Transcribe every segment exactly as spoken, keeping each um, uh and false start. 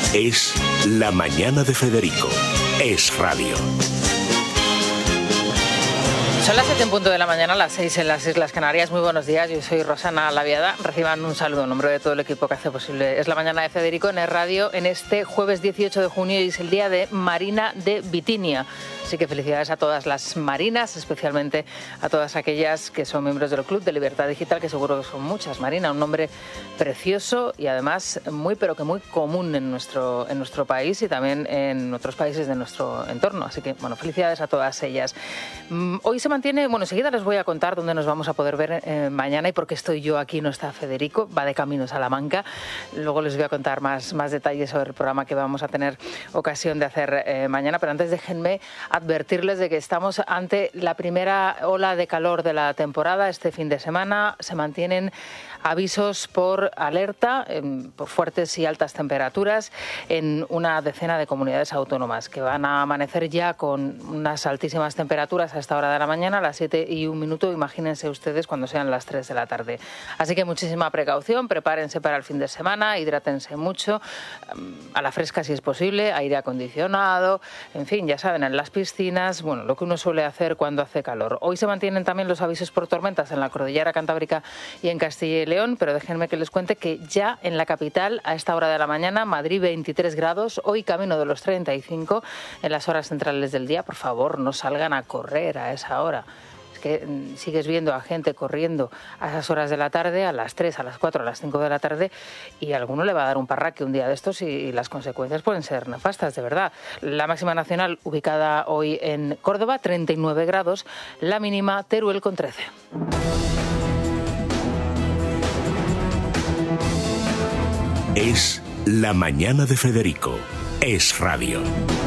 Es La Mañana de Federico. Es Radio. Son las siete en punto de la mañana, las seis en las Islas Canarias. Muy buenos días, yo soy Rosana Laviada. Reciban un saludo en nombre de todo el equipo que hace posible Es La Mañana de Federico en Es Radio en este jueves dieciocho de junio y es el día de Marina de Bitinia. Así que felicidades a todas las marinas, especialmente a todas aquellas que son miembros del Club de Libertad Digital, que seguro que son muchas. Marina, un nombre precioso y además muy, pero que muy común en nuestro, en nuestro país y también en otros países de nuestro entorno. Así que, bueno, felicidades a todas ellas. Hoy se mantiene, bueno, enseguida les voy a contar dónde nos vamos a poder ver eh, mañana y por qué estoy yo aquí, no está Federico, va de camino a Salamanca. Luego les voy a contar más, más detalles sobre el programa que vamos a tener ocasión de hacer eh, mañana, pero antes déjenme advertirles de que estamos ante la primera ola de calor de la temporada. Este fin de semana se mantienen avisos por alerta eh, por fuertes y altas temperaturas en una decena de comunidades autónomas que van a amanecer ya con unas altísimas temperaturas a esta hora de la mañana, a las siete y un minuto. Imagínense ustedes cuando sean las tres de la tarde. Así que muchísima precaución, prepárense para el fin de semana, hidrátense mucho, a la fresca si es posible, aire acondicionado, en fin, ya saben, en las piscinas, bueno, lo que uno suele hacer cuando hace calor. Hoy se mantienen también los avisos por tormentas en la cordillera Cantábrica y en Castilla y León, pero déjenme que les cuente que ya en la capital, a esta hora de la mañana, Madrid veintitrés grados, hoy camino de los treinta y cinco en las horas centrales del día. Por favor, no salgan a correr a esa hora. Es que sigues viendo a gente corriendo a esas horas de la tarde, a las tres, a las cuatro, a las cinco de la tarde, y a alguno le va a dar un parraque un día de estos y, y las consecuencias pueden ser nefastas, de verdad. La máxima nacional ubicada hoy en Córdoba, treinta y nueve grados, la mínima Teruel con trece. Es La Mañana de Federico. Es Radio.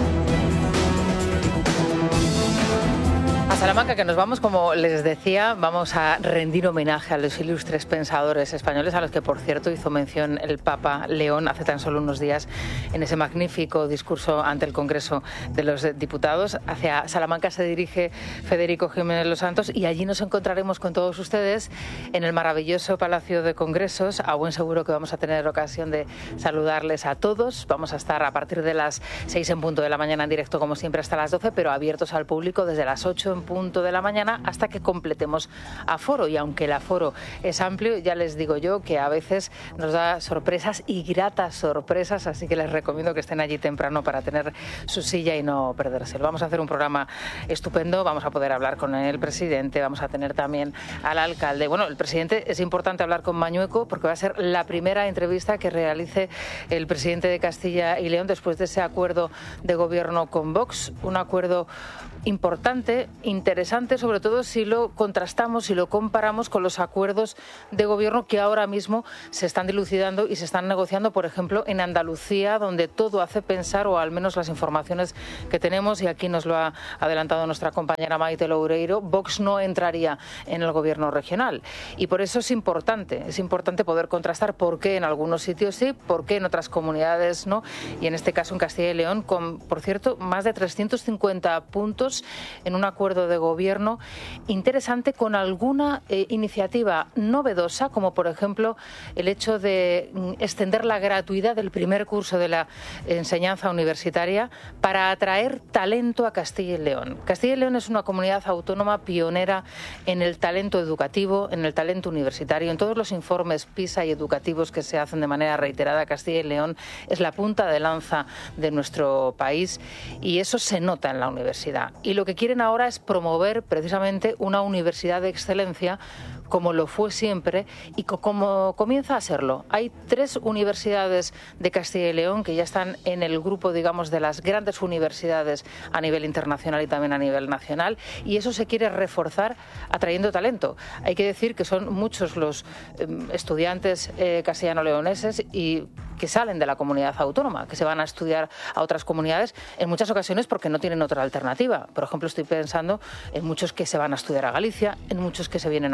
A Salamanca, que nos vamos, como les decía, vamos a rendir homenaje a los ilustres pensadores españoles, a los que, por cierto, hizo mención el Papa León hace tan solo unos días en ese magnífico discurso ante el Congreso de los Diputados. Hacia Salamanca se dirige Federico Jiménez Los Santos y allí nos encontraremos con todos ustedes en el maravilloso Palacio de Congresos. A buen seguro que vamos a tener ocasión de saludarles a todos. Vamos a estar a partir de las seis en punto de la mañana en directo, como siempre, hasta las doce, pero abiertos al público desde las ocho en punto de la mañana hasta que completemos aforo. Y aunque el aforo es amplio, ya les digo yo que a veces nos da sorpresas y gratas sorpresas, así que les recomiendo que estén allí temprano para tener su silla y no perdérselo. Vamos a hacer un programa estupendo, vamos a poder hablar con el presidente, vamos a tener también al alcalde. Bueno, el presidente, es importante hablar con Mañueco porque va a ser la primera entrevista que realice el presidente de Castilla y León después de ese acuerdo de gobierno con Vox, un acuerdo importante, interesante, sobre todo si lo contrastamos, si lo comparamos con los acuerdos de gobierno que ahora mismo se están dilucidando y se están negociando, por ejemplo, en Andalucía, donde todo hace pensar, o al menos las informaciones que tenemos, y aquí nos lo ha adelantado nuestra compañera Maite Loureiro, Vox no entraría en el gobierno regional. Y por eso es importante, es importante poder contrastar por qué en algunos sitios sí, por qué en otras comunidades no, y en este caso en Castilla y León, con, por cierto, más de trescientos cincuenta puntos en un acuerdo de gobierno interesante, con alguna eh, iniciativa novedosa, como por ejemplo el hecho de mm, extender la gratuidad del primer curso de la enseñanza universitaria para atraer talento a Castilla y León. Castilla y León es una comunidad autónoma pionera en el talento educativo, en el talento universitario. En todos los informes PISA y educativos que se hacen de manera reiterada, Castilla y León es la punta de lanza de nuestro país y eso se nota en la universidad. Y lo que quieren ahora es promover precisamente una universidad de excelencia, como lo fue siempre y como comienza a serlo. Hay tres universidades de Castilla y León que ya están en el grupo, digamos, de las grandes universidades a nivel internacional y también a nivel nacional, y eso se quiere reforzar atrayendo talento. Hay que decir que son muchos los eh, estudiantes eh, castellano-leoneses y que salen de la comunidad autónoma, que se van a estudiar a otras comunidades, en muchas ocasiones porque no tienen otra alternativa. Por ejemplo, estoy pensando en muchos que se van a estudiar a Galicia, en muchos que se vienen a estudiar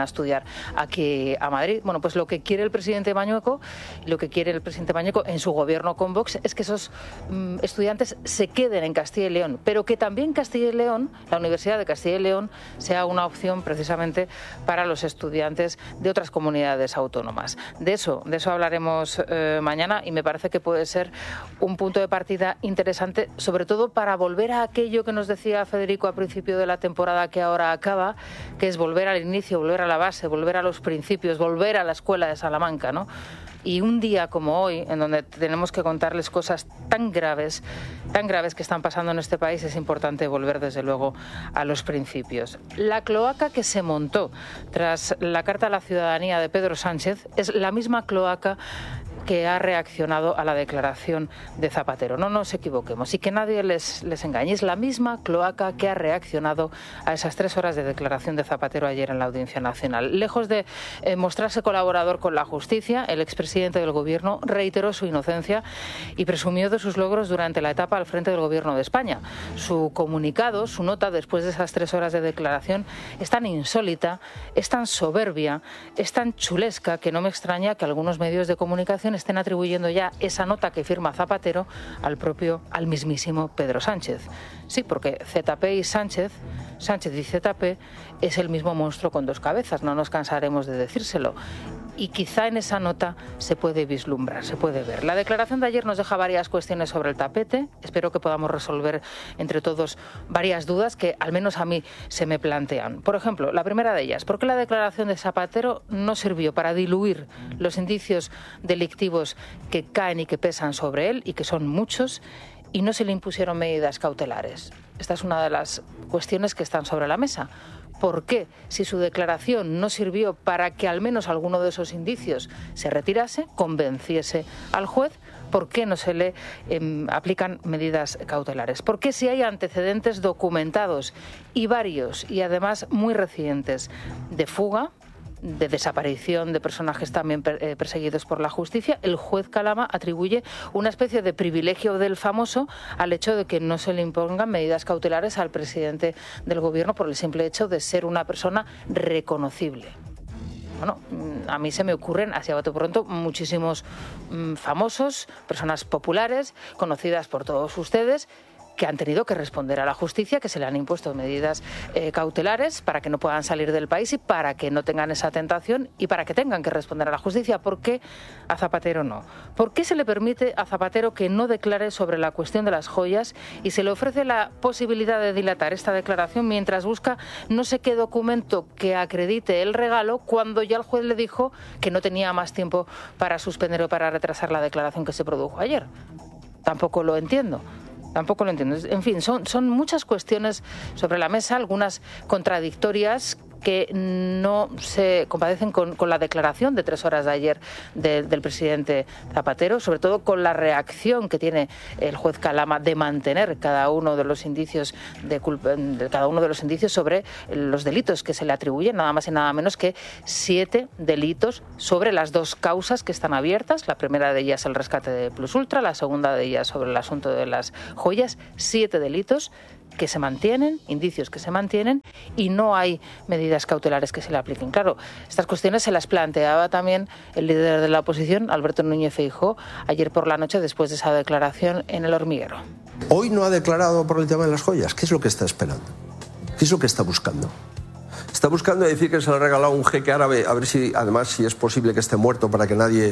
aquí a Madrid. Bueno, pues lo que quiere el presidente Mañueco, lo que quiere el presidente Mañueco en su gobierno con Vox es que esos mm, estudiantes se queden en Castilla y León, pero que también Castilla y León, la Universidad de Castilla y León, sea una opción precisamente para los estudiantes de otras comunidades autónomas. De eso, de eso hablaremos eh, mañana y me parece que puede ser un punto de partida interesante, sobre todo para volver a aquello que nos decía Federico a principio de la temporada que ahora acaba, que es volver al inicio, volver a la base, volver a los principios, volver a la escuela de Salamanca, ¿no? Y un día como hoy, en donde tenemos que contarles cosas tan graves, tan graves que están pasando en este país, es importante volver desde luego a los principios. La cloaca que se montó tras la Carta a la Ciudadanía de Pedro Sánchez es la misma cloaca que ha reaccionado a la declaración de Zapatero. No nos equivoquemos y que nadie les, les engañe. Es la misma cloaca que ha reaccionado a esas tres horas de declaración de Zapatero ayer en la Audiencia Nacional. Lejos de eh, mostrarse colaborador con la justicia, el expresidente del Gobierno reiteró su inocencia y presumió de sus logros durante la etapa al frente del Gobierno de España. Su comunicado, su nota después de esas tres horas de declaración es tan insólita, es tan soberbia, es tan chulesca que no me extraña que algunos medios de comunicación estén atribuyendo ya esa nota que firma Zapatero al propio, al mismísimo Pedro Sánchez. Sí, porque Z P y Sánchez, Sánchez y Z P es el mismo monstruo con dos cabezas, no nos cansaremos de decírselo. Y quizá en esa nota se puede vislumbrar, se puede ver. La declaración de ayer nos deja varias cuestiones sobre el tapete. Espero que podamos resolver entre todos varias dudas que al menos a mí se me plantean. Por ejemplo, la primera de ellas, ¿por qué la declaración de Zapatero no sirvió para diluir los indicios delictivos que caen y que pesan sobre él, y que son muchos, y no se le impusieron medidas cautelares? Esta es una de las cuestiones que están sobre la mesa. ¿Por qué, si su declaración no sirvió para que al menos alguno de esos indicios se retirase, convenciese al juez, por qué no se le eh, aplican medidas cautelares? ¿Por qué, si hay antecedentes documentados y varios, y además muy recientes, de fuga, de desaparición de personajes también eh, perseguidos por la justicia, el juez Calama atribuye una especie de privilegio del famoso al hecho de que no se le impongan medidas cautelares al presidente del Gobierno por el simple hecho de ser una persona reconocible? Bueno, a mí se me ocurren, así a bote pronto, muchísimos mmm, famosos, personas populares, conocidas por todos ustedes, que han tenido que responder a la justicia, que se le han impuesto medidas eh, cautelares para que no puedan salir del país y para que no tengan esa tentación y para que tengan que responder a la justicia. ¿Por qué a Zapatero no? ¿Por qué se le permite a Zapatero que no declare sobre la cuestión de las joyas y se le ofrece la posibilidad de dilatar esta declaración mientras busca no sé qué documento que acredite el regalo, cuando ya el juez le dijo que no tenía más tiempo para suspender o para retrasar la declaración que se produjo ayer? Tampoco lo entiendo. Tampoco lo entiendo. En fin, son, son muchas cuestiones sobre la mesa, algunas contradictorias, que no se compadecen con, con la declaración de tres horas de ayer de, del presidente Zapatero, sobre todo con la reacción que tiene el juez Calama de mantener cada uno de los indicios de culpa, de cada uno de los indicios sobre los delitos que se le atribuyen, nada más y nada menos que siete delitos sobre las dos causas que están abiertas. La primera de ellas el rescate de Plus Ultra, la segunda de ellas sobre el asunto de las joyas. Siete delitos que se mantienen, indicios que se mantienen, y no hay medidas cautelares que se le apliquen. Claro, estas cuestiones se las planteaba también el líder de la oposición, Alberto Núñez Feijóo, ayer por la noche después de esa declaración en El Hormiguero. Hoy no ha declarado por el tema de las joyas. ¿Qué es lo que está esperando? ¿Qué es lo que está buscando? Está buscando decir que se le ha regalado un jeque árabe, a ver si, además, si es posible que esté muerto para que nadie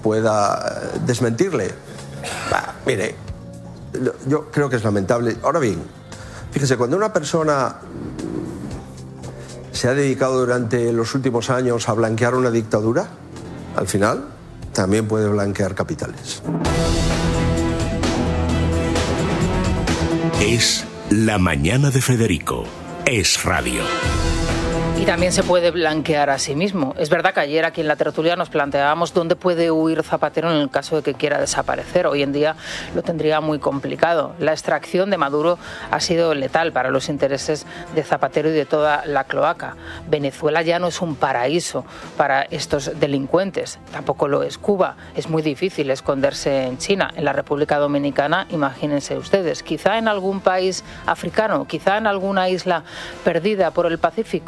pueda desmentirle. Bah, mire, yo creo que es lamentable. Ahora bien, fíjese, cuando una persona se ha dedicado durante los últimos años a blanquear una dictadura, al final también puede blanquear capitales. Es La Mañana de Federico. Es radio. Y también se puede blanquear a sí mismo. Es verdad que ayer aquí en la tertulia nos planteábamos dónde puede huir Zapatero en el caso de que quiera desaparecer. Hoy en día lo tendría muy complicado. La extracción de Maduro ha sido letal para los intereses de Zapatero y de toda la cloaca. Venezuela ya no es un paraíso para estos delincuentes. Tampoco lo es Cuba. Es muy difícil esconderse en China. En la República Dominicana, imagínense ustedes. Quizá en algún país africano, quizá en alguna isla perdida por el Pacífico.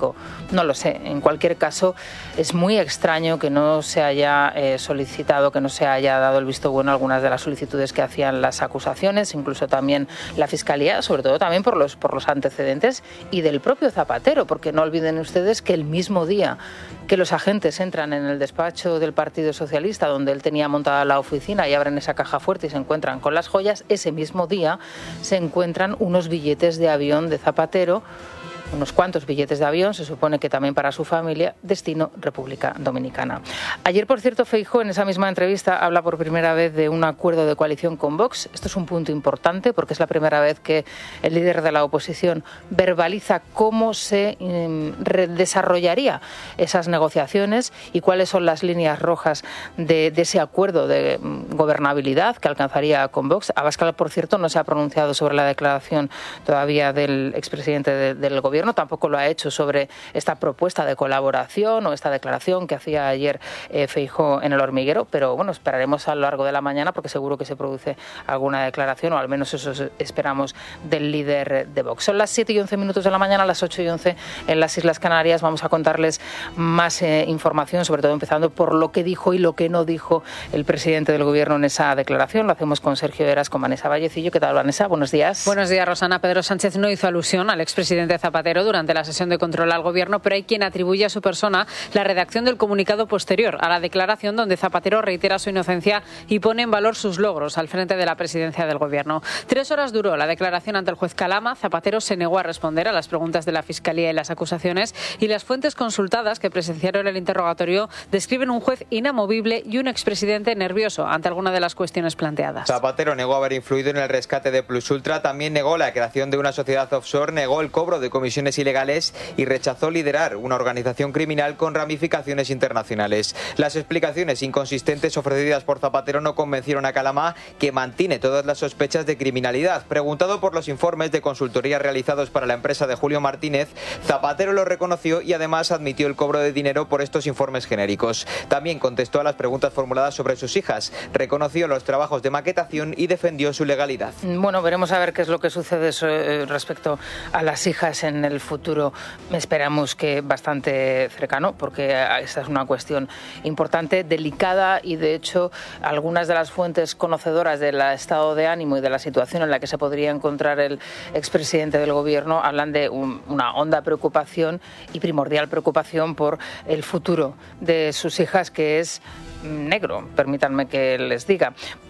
No lo sé. En cualquier caso, es muy extraño que no se haya eh, solicitado, que no se haya dado el visto bueno a algunas de las solicitudes que hacían las acusaciones, incluso también la Fiscalía, sobre todo también por los, por los antecedentes y del propio Zapatero, porque no olviden ustedes que el mismo día que los agentes entran en el despacho del Partido Socialista, donde él tenía montada la oficina, y abren esa caja fuerte y se encuentran con las joyas, ese mismo día se encuentran unos billetes de avión de Zapatero, unos cuantos billetes de avión, se supone que también para su familia, destino República Dominicana. Ayer, por cierto, Feijóo en esa misma entrevista habla por primera vez de un acuerdo de coalición con Vox. Esto es un punto importante porque es la primera vez que el líder de la oposición verbaliza cómo se eh, desarrollaría esas negociaciones y cuáles son las líneas rojas de, de ese acuerdo de gobernabilidad que alcanzaría con Vox. Abascal, por cierto, no se ha pronunciado sobre la declaración todavía del expresidente de, del gobierno. Gobierno tampoco lo ha hecho sobre esta propuesta de colaboración o esta declaración que hacía ayer eh, Feijóo en El Hormiguero, pero bueno, esperaremos a lo largo de la mañana porque seguro que se produce alguna declaración, o al menos eso esperamos del líder de Vox. Son las siete y once minutos de la mañana, las ocho y once en las Islas Canarias. Vamos a contarles más eh, información, sobre todo empezando por lo que dijo y lo que no dijo el presidente del Gobierno en esa declaración. Lo hacemos con Sergio Heras, con Vanessa Vallecillo. ¿Qué tal, Vanessa? Buenos días. Buenos días, Rosana. Pedro Sánchez no hizo alusión al expresidente Zapatero durante la sesión de control al Gobierno, pero hay quien atribuye a su persona la redacción del comunicado posterior a la declaración, donde Zapatero reitera su inocencia y pone en valor sus logros al frente de la presidencia del Gobierno. Tres horas duró la declaración ante el juez Calama. Zapatero se negó a responder a las preguntas de la Fiscalía y las acusaciones, y las fuentes consultadas que presenciaron el interrogatorio describen un juez inamovible y un expresidente nervioso ante alguna de las cuestiones planteadas. Zapatero negó haber influido en el rescate de Plus Ultra, también negó la creación de una sociedad offshore, negó el cobro de comisiones ilegales y rechazó liderar una organización criminal con ramificaciones internacionales. Las explicaciones inconsistentes ofrecidas por Zapatero no convencieron a Calama, que mantiene todas las sospechas de criminalidad. Preguntado por los informes de consultoría realizados para la empresa de Julio Martínez, Zapatero lo reconoció y además admitió el cobro de dinero por estos informes genéricos. También contestó a las preguntas formuladas sobre sus hijas, reconoció los trabajos de maquetación y defendió su legalidad. Bueno, veremos a ver qué es lo que sucede respecto a las hijas en el futuro. Esperamos que bastante cercano, porque esta es una cuestión importante, delicada, y de hecho algunas de las fuentes conocedoras del estado de ánimo y de la situación en la que se podría encontrar el expresidente del Gobierno hablan de un, una honda preocupación y primordial preocupación por el futuro de sus hijas, que es negro, permítanme que les diga.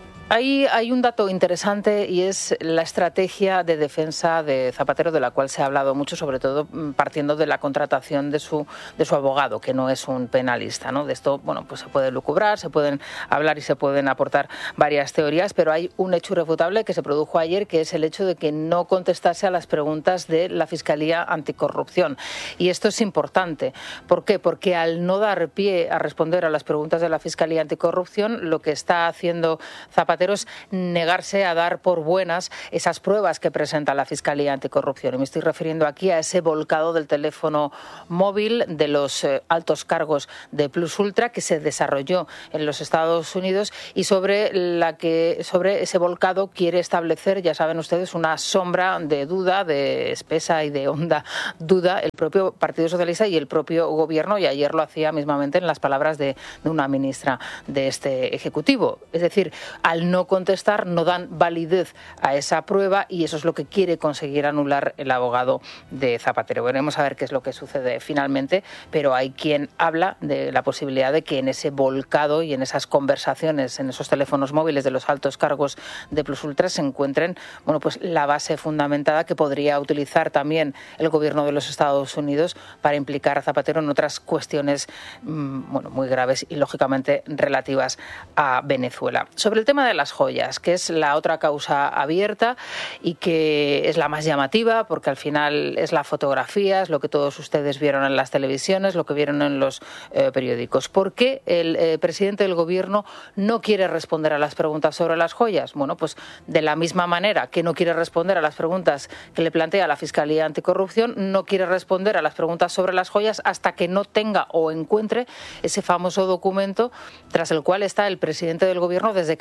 Ahí hay un dato interesante y es la estrategia de defensa de Zapatero, de la cual se ha hablado mucho, sobre todo partiendo de la contratación de su, de su abogado, que no es un penalista, ¿no? De esto, bueno, pues se puede lucubrar, se pueden hablar y se pueden aportar varias teorías, pero hay un hecho irrefutable que se produjo ayer, que es el hecho de que no contestase a las preguntas de la Fiscalía Anticorrupción. Y esto es importante. ¿Por qué? Porque al no dar pie a responder a las preguntas de la Fiscalía Anticorrupción, lo que está haciendo Zapatero es negarse a dar por buenas esas pruebas que presenta la Fiscalía Anticorrupción. Y me estoy refiriendo aquí a ese volcado del teléfono móvil de los eh, altos cargos de Plus Ultra que se desarrolló en los Estados Unidos y sobre la que sobre ese volcado quiere establecer, ya saben ustedes, una sombra de duda, de espesa y de honda duda, el propio Partido Socialista y el propio Gobierno, y ayer lo hacía mismamente en las palabras de, de una ministra de este Ejecutivo. Es decir, al no contestar, no dan validez a esa prueba, y eso es lo que quiere conseguir anular el abogado de Zapatero. Veremos a ver qué es lo que sucede finalmente, pero hay quien habla de la posibilidad de que en ese volcado y en esas conversaciones, en esos teléfonos móviles de los altos cargos de Plus Ultra se encuentren, bueno, pues la base fundamentada que podría utilizar también el Gobierno de los Estados Unidos para implicar a Zapatero en otras cuestiones, bueno, muy graves y lógicamente relativas a Venezuela. Sobre el tema de las joyas, que es la otra causa abierta y que es la más llamativa, porque al final es la fotografía, es lo que todos ustedes vieron en las televisiones, lo que vieron en los eh, periódicos. ¿Por qué el eh, presidente del Gobierno no quiere responder a las preguntas sobre las joyas? Bueno, pues de la misma manera que no quiere responder a las preguntas que le plantea la Fiscalía Anticorrupción, no quiere responder a las preguntas sobre las joyas hasta que no tenga o encuentre ese famoso documento tras el cual está el presidente del Gobierno desde que apareció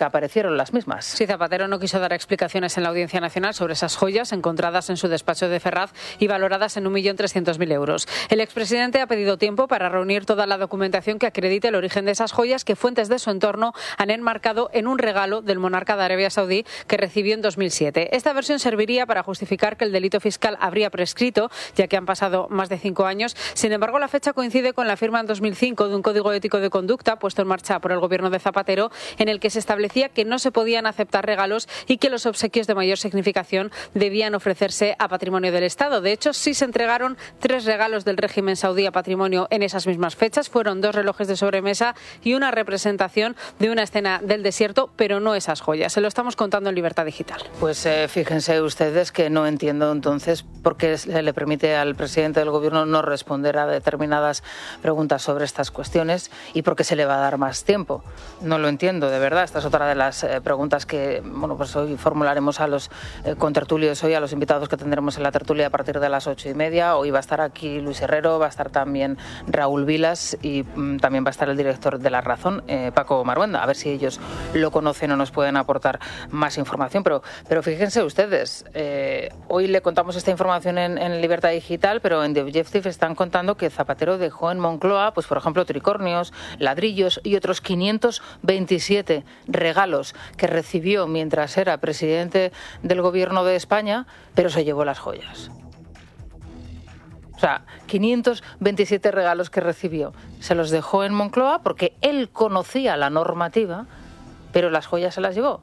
hicieron las mismas. Sí, Zapatero no quiso dar explicaciones en la Audiencia Nacional sobre esas joyas encontradas en su despacho de Ferraz y valoradas en un millón trescientos mil euros. El expresidente ha pedido tiempo para reunir toda la documentación que acredite el origen de esas joyas que fuentes de su entorno han enmarcado en un regalo del monarca de Arabia Saudí que recibió en dos mil siete. Esta versión serviría para justificar que el delito fiscal habría prescrito, ya que han pasado más de cinco años. Sin embargo, la fecha coincide con la firma en dos mil cinco de un código ético de conducta puesto en marcha por el gobierno de Zapatero, en el que se establecía que no se podían aceptar regalos y que los obsequios de mayor significación debían ofrecerse a patrimonio del Estado. De hecho, sí se entregaron tres regalos del régimen saudí a patrimonio en esas mismas fechas. Fueron dos relojes de sobremesa y una representación de una escena del desierto, pero no esas joyas. Se lo estamos contando en Libertad Digital. Pues eh, fíjense ustedes que no entiendo entonces por qué se le permite al presidente del gobierno no responder a determinadas preguntas sobre estas cuestiones y por qué se le va a dar más tiempo. No lo entiendo, de verdad. Esta es otra de las eh, preguntas que bueno, pues hoy formularemos a los eh, contertulios, hoy a los invitados que tendremos en la tertulia a partir de las ocho y media. Hoy va a estar aquí Luis Herrero, va a estar también Raúl Vilas y mm, también va a estar el director de La Razón, eh, Paco Maruenda. A ver si ellos lo conocen o nos pueden aportar más información. Pero, pero fíjense ustedes, eh, hoy le contamos esta información en, en Libertad Digital, pero en The Objective están contando que Zapatero dejó en Moncloa, pues por ejemplo, tricornios, ladrillos y otros quinientos veintisiete regalos que recibió mientras era presidente del gobierno de España, pero se llevó las joyas. O sea, quinientos veintisiete regalos que recibió. Se los dejó en Moncloa porque él conocía la normativa, pero las joyas se las llevó.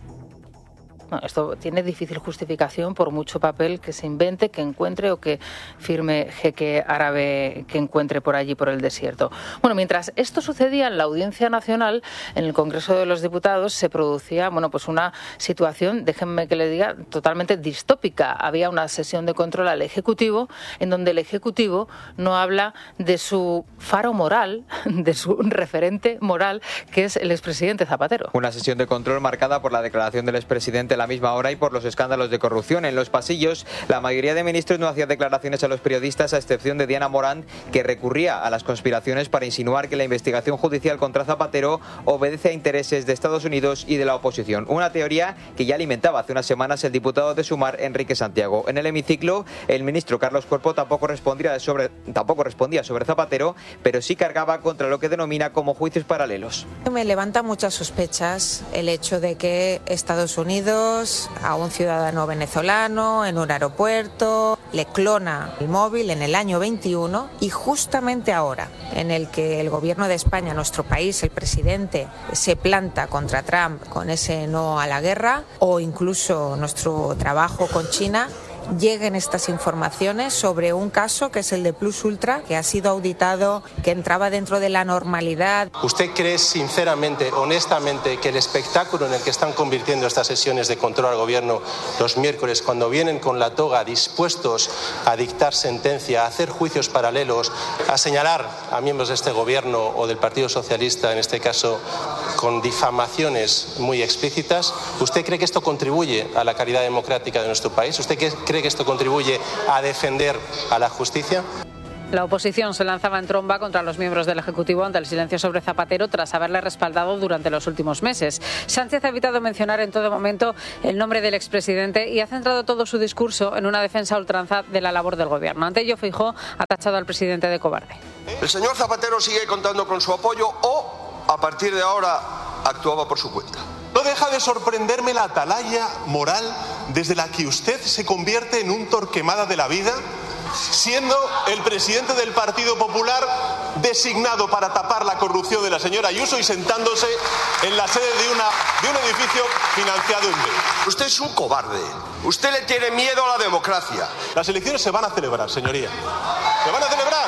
No, esto tiene difícil justificación por mucho papel que se invente, que encuentre o que firme jeque árabe que encuentre por allí, por el desierto. Bueno, mientras esto sucedía en la Audiencia Nacional, en el Congreso de los Diputados, se producía bueno, pues una situación, déjenme que le diga, totalmente distópica. Había una sesión de control al Ejecutivo en donde el Ejecutivo no habla de su faro moral, de su referente moral, que es el expresidente Zapatero. Una sesión de control marcada por la declaración del expresidente la misma hora y por los escándalos de corrupción. En los pasillos, la mayoría de ministros no hacía declaraciones a los periodistas, a excepción de Diana Morant, que recurría a las conspiraciones para insinuar que la investigación judicial contra Zapatero obedece a intereses de Estados Unidos y de la oposición. Una teoría que ya alimentaba hace unas semanas el diputado de Sumar, Enrique Santiago. En el hemiciclo, el ministro Carlos Cuerpo tampoco respondía sobre, tampoco respondía sobre Zapatero, pero sí cargaba contra lo que denomina como juicios paralelos. Me levanta muchas sospechas el hecho de que Estados Unidos a un ciudadano venezolano en un aeropuerto le clona el móvil en el año veintiuno y justamente ahora en el que el gobierno de España, nuestro país, el presidente se planta contra Trump con ese no a la guerra o incluso nuestro trabajo con China, lleguen estas informaciones sobre un caso que es el de Plus Ultra, que ha sido auditado, que entraba dentro de la normalidad. ¿Usted cree sinceramente, honestamente, que el espectáculo en el que están convirtiendo estas sesiones de control al gobierno los miércoles, cuando vienen con la toga dispuestos a dictar sentencia, a hacer juicios paralelos, a señalar a miembros de este gobierno o del Partido Socialista, en este caso, con difamaciones muy explícitas, ¿usted cree que esto contribuye a la calidad democrática de nuestro país? ¿Usted cree que esto contribuye a defender a la justicia? La oposición se lanzaba en tromba contra los miembros del Ejecutivo ante el silencio sobre Zapatero tras haberle respaldado durante los últimos meses. Sánchez ha evitado mencionar en todo momento el nombre del expresidente y ha centrado todo su discurso en una defensa a ultranza de la labor del gobierno. Ante ello, Feijóo ha tachado al presidente de cobarde. El señor Zapatero sigue contando con su apoyo o, a partir de ahora, actuaba por su cuenta. No deja de sorprenderme la atalaya moral desde la que usted se convierte en un Torquemada de la vida, siendo el presidente del Partido Popular designado para tapar la corrupción de la señora Ayuso y sentándose en la sede de, una, de un edificio financiado en B. Usted es un cobarde. Usted le tiene miedo a la democracia. Las elecciones se van a celebrar, señoría. ¡Se van a celebrar!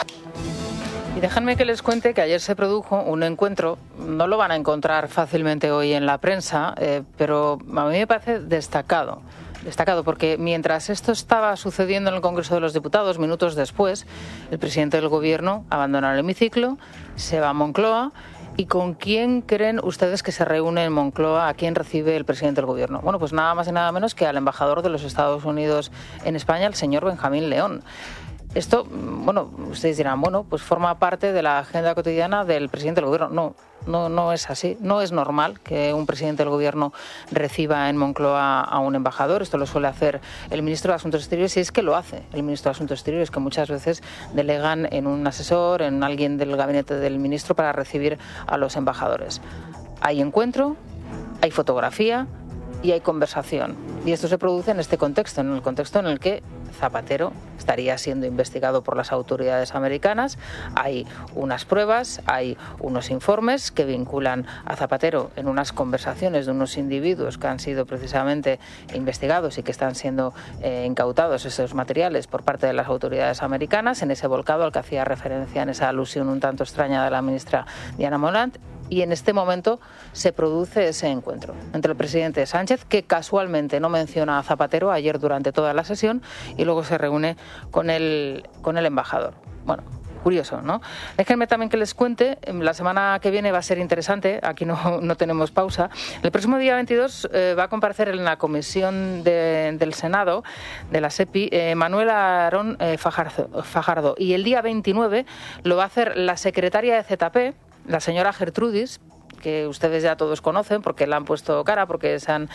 Y déjenme que les cuente que ayer se produjo un encuentro, no lo van a encontrar fácilmente hoy en la prensa, eh, pero a mí me parece destacado. Destacado porque mientras esto estaba sucediendo en el Congreso de los Diputados, minutos después, el presidente del Gobierno abandona el hemiciclo, se va a Moncloa. ¿Y con quién creen ustedes que se reúne en Moncloa? ¿A quién recibe el presidente del Gobierno? Bueno, pues nada más y nada menos que al embajador de los Estados Unidos en España, el señor Benjamín León. Esto, bueno, ustedes dirán, bueno, pues forma parte de la agenda cotidiana del presidente del gobierno. No, no, no es así. No es normal que un presidente del gobierno reciba en Moncloa a un embajador. Esto lo suele hacer el ministro de Asuntos Exteriores, y es que lo hace el ministro de Asuntos Exteriores, que muchas veces delegan en un asesor, en alguien del gabinete del ministro para recibir a los embajadores. Hay encuentro, hay fotografía y hay conversación. Y esto se produce en este contexto, en el contexto en el que Zapatero estaría siendo investigado por las autoridades americanas. Hay unas pruebas, hay unos informes que vinculan a Zapatero en unas conversaciones de unos individuos que han sido precisamente investigados y que están siendo eh, incautados esos materiales por parte de las autoridades americanas, en ese volcado al que hacía referencia en esa alusión un tanto extraña de la ministra Diana Morant. Y en este momento se produce ese encuentro entre el presidente Sánchez, que casualmente no menciona a Zapatero ayer durante toda la sesión, y luego se reúne con el, con el embajador. Bueno, curioso, ¿no? Déjenme también que les cuente, la semana que viene va a ser interesante, aquí no, no tenemos pausa. El próximo día veintidós eh, va a comparecer en la comisión de, del Senado, de la SEPI, eh, Manuel Aarón eh, Fajardo, Fajardo, y el día veintinueve lo va a hacer la secretaria de Z P, la señora Gertrudis, que ustedes ya todos conocen porque le han puesto cara, porque se han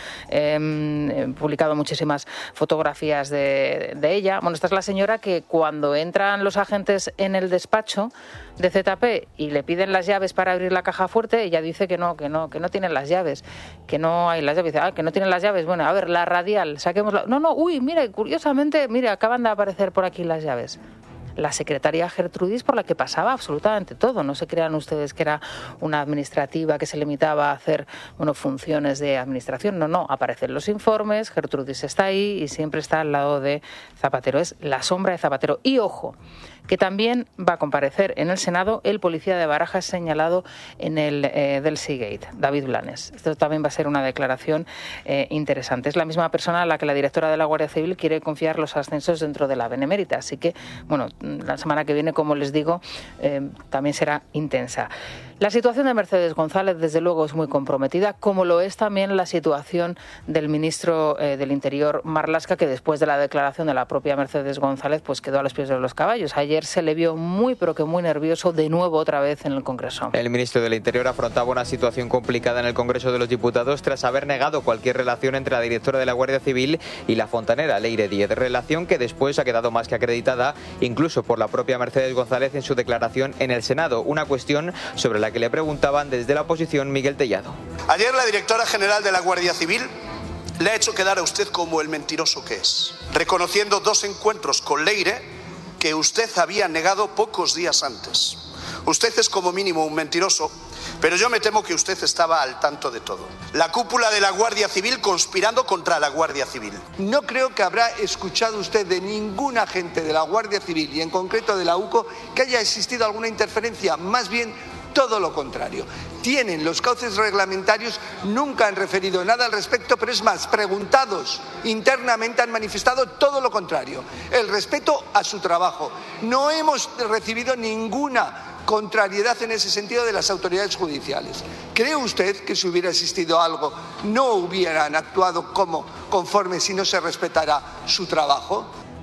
eh, publicado muchísimas fotografías de, de ella. Bueno, esta es la señora que cuando entran los agentes en el despacho de Z P y le piden las llaves para abrir la caja fuerte, ella dice que no, que no, que no tienen las llaves, que no hay las llaves. Dice, ah, que no tienen las llaves. Bueno, a ver, la radial, saquémosla. No, no, uy, mire, curiosamente, mire, acaban de aparecer por aquí las llaves. La secretaria Gertrudis, por la que pasaba absolutamente todo. No se crean ustedes que era una administrativa que se limitaba a hacer, bueno, funciones de administración. No, no, aparecen los informes, Gertrudis está ahí y siempre está al lado de Zapatero. Es la sombra de Zapatero. Y ojo, que también va a comparecer en el Senado el policía de Barajas señalado en el eh, del Seagate, David Blanes. Esto también va a ser una declaración eh, interesante. Es la misma persona a la que la directora de la Guardia Civil quiere confiar los ascensos dentro de la Benemérita. Así que, bueno, la semana que viene, como les digo, eh, también será intensa. La situación de Mercedes González, desde luego, es muy comprometida, como lo es también la situación del ministro eh, del Interior, Marlaska, que después de la declaración de la propia Mercedes González, pues quedó a los pies de los caballos. Ayer se le vio muy, pero que muy nervioso, de nuevo otra vez en el Congreso. El ministro del Interior afrontaba una situación complicada en el Congreso de los Diputados tras haber negado cualquier relación entre la directora de la Guardia Civil y la fontanera Leire Díez, relación que después ha quedado más que acreditada, incluso por la propia Mercedes González en su declaración en el Senado, una cuestión sobre la que le preguntaban desde la oposición Miguel Tellado. Ayer la directora general de la Guardia Civil le ha hecho quedar a usted como el mentiroso que es, reconociendo dos encuentros con Leire que usted había negado pocos días antes. Usted es como mínimo un mentiroso, pero yo me temo que usted estaba al tanto de todo. La cúpula de la Guardia Civil conspirando contra la Guardia Civil. No creo que habrá escuchado usted de ningún agente de la Guardia Civil y en concreto de la U C O que haya existido alguna interferencia, más bien todo lo contrario. Tienen los cauces reglamentarios, nunca han referido nada al respecto, pero es más, preguntados internamente han manifestado todo lo contrario, el respeto a su trabajo. No hemos recibido ninguna contrariedad en ese sentido de las autoridades judiciales. ¿Cree usted que si hubiera existido algo no hubieran actuado como conforme si no se respetara su trabajo?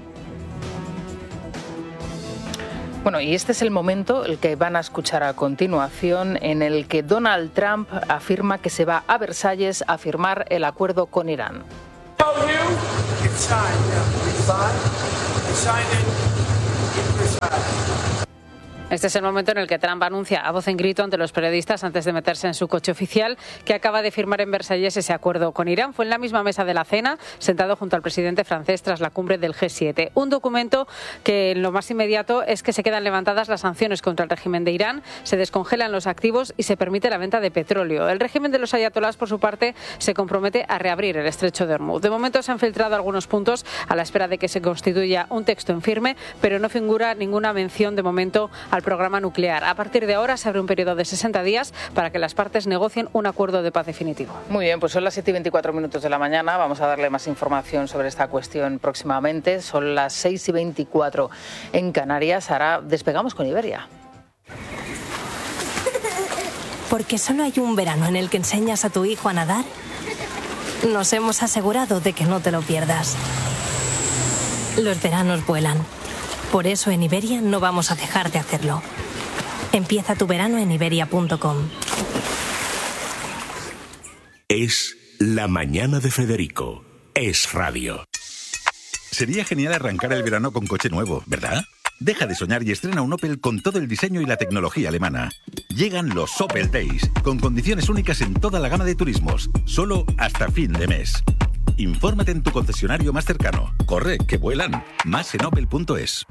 Bueno, y este es el momento, el que van a escuchar a continuación, en el que Donald Trump afirma que se va a Versalles a firmar el acuerdo con Irán. Este es el momento en el que Trump anuncia a voz en grito ante los periodistas, antes de meterse en su coche oficial, que acaba de firmar en Versalles ese acuerdo con Irán. Fue en la misma mesa de la cena, sentado junto al presidente francés tras la cumbre del G siete. Un documento que en lo más inmediato es que se quedan levantadas las sanciones contra el régimen de Irán, se descongelan los activos y se permite la venta de petróleo. El régimen de los ayatolás, por su parte, se compromete a reabrir el estrecho de Hormuz. De momento se han filtrado algunos puntos a la espera de que se constituya un texto en firme, pero no figura ninguna mención de momento al programa nuclear. A partir de ahora se abre un periodo de sesenta días para que las partes negocien un acuerdo de paz definitivo. Muy bien, pues son las siete y veinticuatro minutos de la mañana. Vamos a darle más información sobre esta cuestión próximamente. Son las seis y veinticuatro en Canarias. Ahora despegamos con Iberia. Porque solo hay un verano en el que enseñas a tu hijo a nadar, nos hemos asegurado de que no te lo pierdas. Los veranos vuelan. Por eso en Iberia no vamos a dejar de hacerlo. Empieza tu verano en iberia punto com. Es La Mañana de Federico. Es radio. Sería genial arrancar el verano con coche nuevo, ¿verdad? Deja de soñar y estrena un Opel con todo el diseño y la tecnología alemana. Llegan los Opel Days, con condiciones únicas en toda la gama de turismos, solo hasta fin de mes. Infórmate en tu concesionario más cercano. Corre, que vuelan. Más en opel punto es.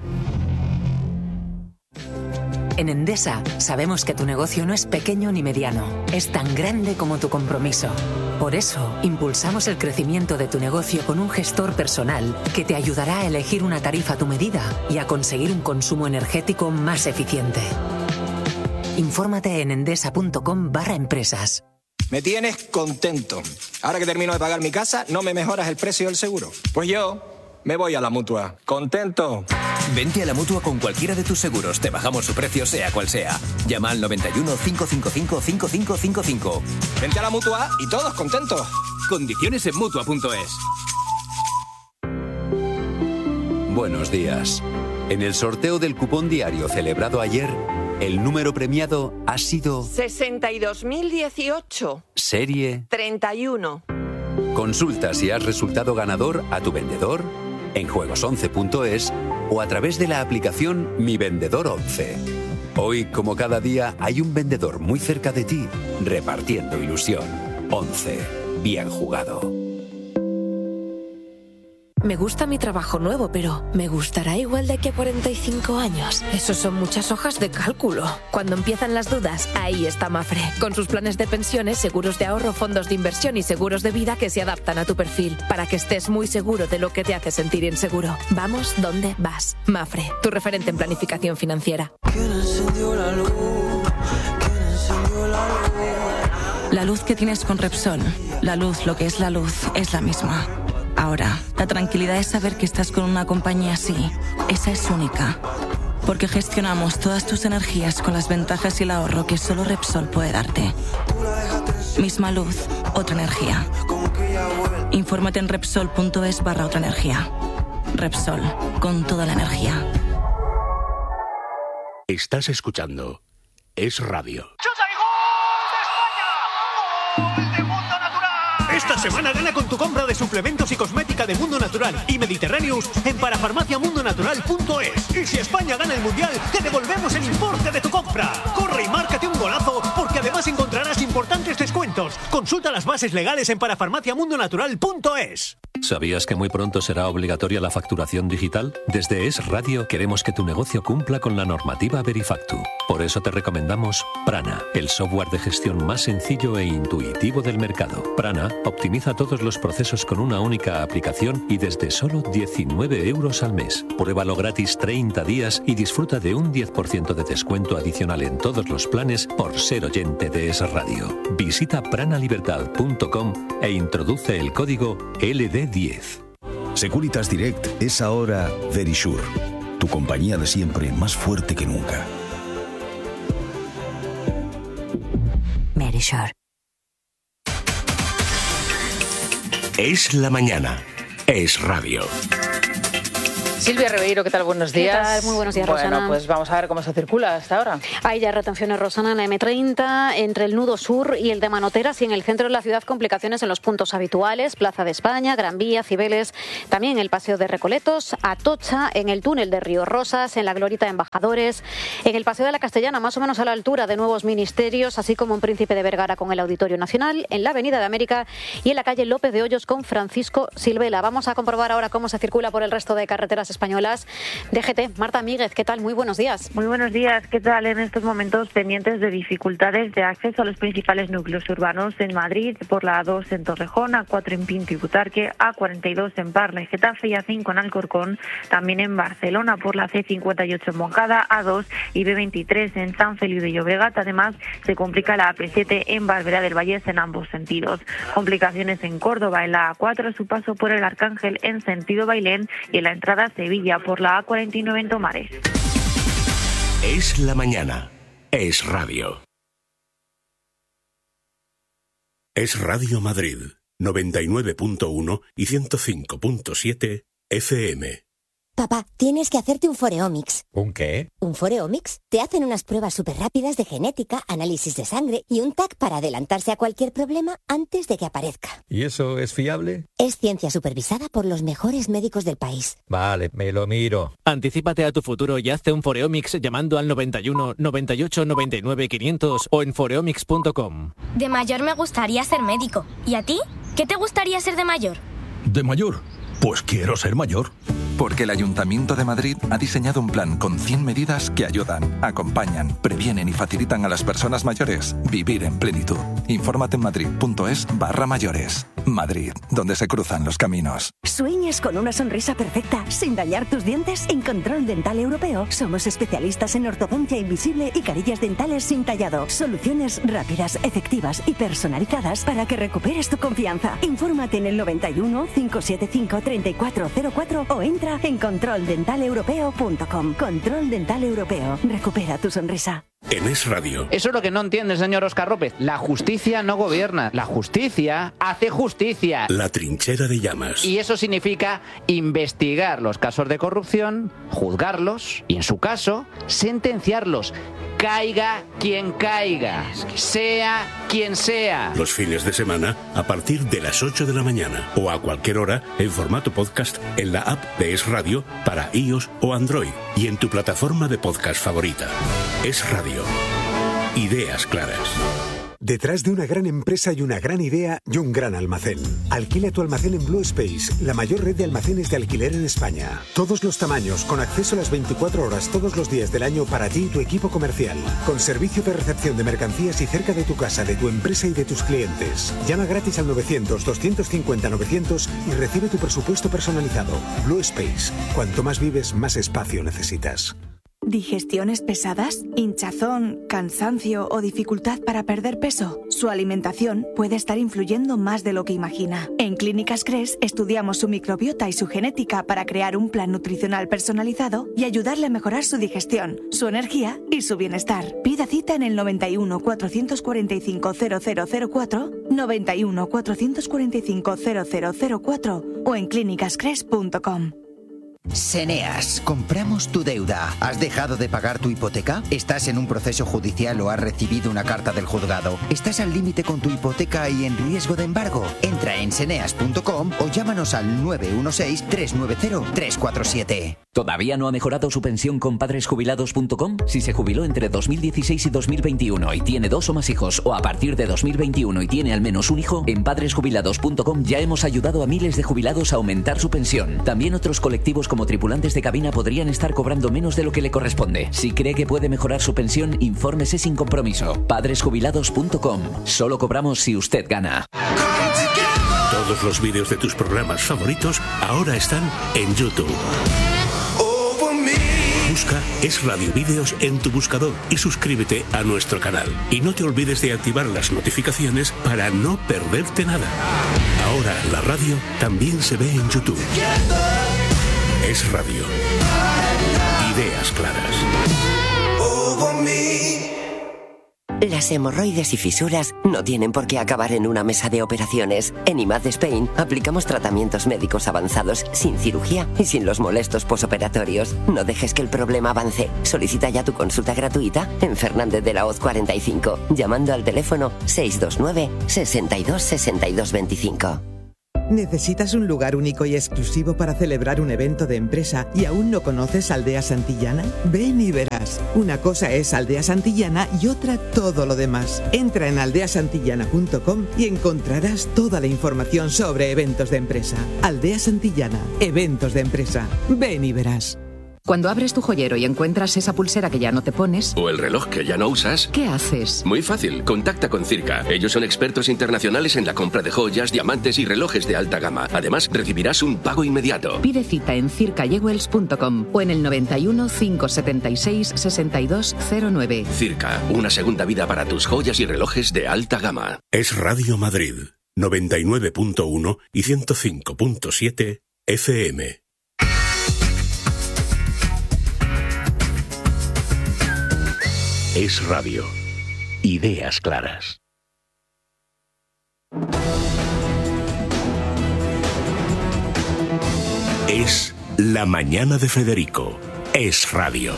En Endesa sabemos que tu negocio no es pequeño ni mediano, es tan grande como tu compromiso. Por eso, impulsamos el crecimiento de tu negocio con un gestor personal que te ayudará a elegir una tarifa a tu medida y a conseguir un consumo energético más eficiente. Infórmate en endesa punto com barra empresas. Me tienes contento. Ahora que termino de pagar mi casa, ¿no me mejoras el precio del seguro? Pues yo me voy a la Mutua. ¿Contento? Vente a la Mutua con cualquiera de tus seguros. Te bajamos su precio, sea cual sea. Llama al noventa y uno, cinco cinco cinco, cinco cinco cinco cinco. Vente a la Mutua y todos contentos. Condiciones en Mutua punto es. Buenos días. En el sorteo del cupón diario celebrado ayer, el número premiado ha sido sesenta y dos mil dieciocho. Serie treinta y uno. Consulta si has resultado ganador a tu vendedor en juegos once punto es o a través de la aplicación Mi Vendedor once. Hoy, como cada día, hay un vendedor muy cerca de ti repartiendo ilusión. once. Bien jugado. Me gusta mi trabajo nuevo, pero ¿me gustará igual de aquí a cuarenta y cinco años? Eso son muchas hojas de cálculo. Cuando empiezan las dudas, ahí está Mafre. Con sus planes de pensiones, seguros de ahorro, fondos de inversión y seguros de vida que se adaptan a tu perfil, para que estés muy seguro de lo que te hace sentir inseguro. Vamos donde vas. Mafre, tu referente en planificación financiera. La luz que tienes con Repsol, la luz, lo que es la luz, es la misma. Ahora, la tranquilidad es saber que estás con una compañía así. Esa es única. Porque gestionamos todas tus energías con las ventajas y el ahorro que solo Repsol puede darte. Misma luz, otra energía. Infórmate en Repsol punto es barra otra energía. Repsol, con toda la energía. Estás escuchando Es Radio. Esta semana gana con tu compra de suplementos y cosmética de Mundo Natural y Mediterráneos en parafarmacia mundo natural punto es. Y si España gana el Mundial, te devolvemos el importe de tu compra. Corre y márcate un golazo, porque además encontrarás importantes descuentos. Consulta las bases legales en parafarmacia mundo natural punto es. ¿Sabías que muy pronto será obligatoria la facturación digital? Desde Es Radio queremos que tu negocio cumpla con la normativa Verifactu. Por eso te recomendamos Prana, el software de gestión más sencillo e intuitivo del mercado. Prana optimiza todos los procesos con una única aplicación y desde solo diecinueve euros al mes. Pruébalo gratis treinta días y disfruta de un diez por ciento de descuento adicional en todos los planes por ser oyente de Es Radio. Visita prana libertad punto com e introduce el código L D diez. Securitas Direct es ahora Verisure, tu compañía de siempre más fuerte que nunca. Verisure. Es la mañana. Es radio. Silvia Ribeiro, ¿qué tal? Buenos días. ¿Qué tal? Muy buenos días, bueno, Rosana. Bueno, pues vamos a ver cómo se circula hasta ahora. Hay ya retenciones, Rosana, en la eme treinta, entre el nudo sur y el de Manoteras, y en el centro de la ciudad complicaciones en los puntos habituales, Plaza de España, Gran Vía, Cibeles, también el Paseo de Recoletos, Atocha, en el túnel de Río Rosas, en la Glorieta de Embajadores, en el Paseo de la Castellana, más o menos a la altura de Nuevos Ministerios, así como en Príncipe de Vergara con el Auditorio Nacional, en la Avenida de América y en la calle López de Hoyos con Francisco Silvela. Vamos a comprobar ahora cómo se circula por el resto de carreteras españolas. D G T, Marta Míguez, ¿qué tal? Muy buenos días. Muy buenos días, ¿qué tal? En estos momentos pendientes de dificultades de acceso a los principales núcleos urbanos en Madrid, por la A dos en Torrejón, A cuatro en Pinto y Butarque, A cuarenta y dos en Parla y Getafe y A cinco en Alcorcón, también en Barcelona por la C cincuenta y ocho en Moncada, A dos y B veintitrés en San Feliu de Llobregat. Además, se complica la A P siete en Barberá del Vallés en ambos sentidos. Complicaciones en Córdoba en la A cuatro a su paso por el Arcángel en sentido Bailén y en la entrada a Sevilla por la A cuarenta y nueve en Tomares. Es la mañana. Es radio. Es Radio Madrid, noventa y nueve punto uno y ciento cinco punto siete F M. Papá, tienes que hacerte un Foreomics. ¿Un qué? ¿Un Foreomics? Te hacen unas pruebas súper rápidas de genética, análisis de sangre y un T A C para adelantarse a cualquier problema antes de que aparezca. ¿Y eso es fiable? Es ciencia supervisada por los mejores médicos del país. Vale, me lo miro. Anticípate a tu futuro y hazte un Foreomics llamando al noventa y uno, noventa y ocho, noventa y nueve, quinientos o en foreomics punto com. De mayor me gustaría ser médico. ¿Y a ti? ¿Qué te gustaría ser de mayor? ¿De mayor? Pues quiero ser mayor. Porque el Ayuntamiento de Madrid ha diseñado un plan con cien medidas que ayudan, acompañan, previenen y facilitan a las personas mayores vivir en plenitud. Infórmate en madrid.es barra mayores. Madrid, donde se cruzan los caminos. ¿Sueñas con una sonrisa perfecta sin dañar tus dientes? En Control Dental Europeo somos especialistas en ortodoncia invisible y carillas dentales sin tallado. Soluciones rápidas, efectivas y personalizadas para que recuperes tu confianza. Infórmate en el noventa y uno, cinco siete cinco, treinta y cuatro cero cuatro o entra en control dental europeo punto com. Control Dental Europeo. Recupera tu sonrisa. En Es Radio. Eso es lo que no entiende el señor Óscar López. La justicia no gobierna. La justicia hace justicia. La trinchera de llamas. Y eso significa investigar los casos de corrupción, juzgarlos y, en su caso, sentenciarlos. Caiga quien caiga, sea quien sea. Los fines de semana a partir de las ocho de la mañana o a cualquier hora en formato podcast en la app de Es Radio para iOS o Android y en tu plataforma de podcast favorita. Es Radio. Ideas claras. Detrás de una gran empresa y una gran idea y un gran almacén. Alquila tu almacén en Blue Space, la mayor red de almacenes de alquiler en España. Todos los tamaños, con acceso a las veinticuatro horas todos los días del año para ti y tu equipo comercial. Con servicio de recepción de mercancías y cerca de tu casa, de tu empresa y de tus clientes. Llama gratis al novecientos, doscientos cincuenta, novecientos y recibe tu presupuesto personalizado. Blue Space. Cuanto más vives, más espacio necesitas. ¿Digestiones pesadas? ¿Hinchazón, cansancio o dificultad para perder peso? Su alimentación puede estar influyendo más de lo que imagina. En Clínicas Cres estudiamos su microbiota y su genética para crear un plan nutricional personalizado y ayudarle a mejorar su digestión, su energía y su bienestar. Pida cita en el noventa y uno, cuatrocientos cuarenta y cinco, cero cero cero cuatro, noventa y uno, cuatrocientos cuarenta y cinco, cero cero cero cuatro o en clínicas cres punto com. Seneas, compramos tu deuda. ¿Has dejado de pagar tu hipoteca? ¿Estás en un proceso judicial o has recibido una carta del juzgado? ¿Estás al límite con tu hipoteca y en riesgo de embargo? Entra en seneas punto com o llámanos al nueve uno seis, tres nueve cero, tres cuatro siete. ¿Todavía no ha mejorado su pensión con padres jubilados punto com? Si se jubiló entre dos mil dieciséis y dos mil veintiuno y tiene dos o más hijos, o a partir de dos mil veintiuno y tiene al menos un hijo, en padres jubilados punto com ya hemos ayudado a miles de jubilados a aumentar su pensión. También otros colectivos como tripulantes de cabina podrían estar cobrando menos de lo que le corresponde. Si cree que puede mejorar su pensión, infórmese sin compromiso. padres jubilados punto com. Solo cobramos si usted gana. Todos los vídeos de tus programas favoritos ahora están en YouTube. Busca Es Radio Vídeos en tu buscador y suscríbete a nuestro canal. Y no te olvides de activar las notificaciones para no perderte nada. Ahora la radio también se ve en YouTube. Es Radio. Ideas claras. Las hemorroides y fisuras no tienen por qué acabar en una mesa de operaciones. En I M A D Spain aplicamos tratamientos médicos avanzados sin cirugía y sin los molestos posoperatorios. No dejes que el problema avance. Solicita ya tu consulta gratuita en Fernández de la Hoz cuarenta y cinco, llamando al teléfono seis dos nueve, sesenta y dos, sesenta y dos veinticinco. ¿Necesitas un lugar único y exclusivo para celebrar un evento de empresa y aún no conoces Aldea Santillana? Ven y verás. Una cosa es Aldea Santillana y otra todo lo demás. Entra en aldea santillana punto com y encontrarás toda la información sobre eventos de empresa. Aldea Santillana, eventos de empresa. Ven y verás. Cuando abres tu joyero y encuentras esa pulsera que ya no te pones... O el reloj que ya no usas... ¿Qué haces? Muy fácil, contacta con Circa. Ellos son expertos internacionales en la compra de joyas, diamantes y relojes de alta gama. Además, recibirás un pago inmediato. Pide cita en circa jewels punto com o en el noventa y uno, cinco setenta y seis, sesenta y dos cero nueve. Circa, una segunda vida para tus joyas y relojes de alta gama. Es Radio Madrid, noventa y nueve punto uno y ciento cinco punto siete F M. Es Radio. Ideas claras. Es La mañana de Federico. Es radio.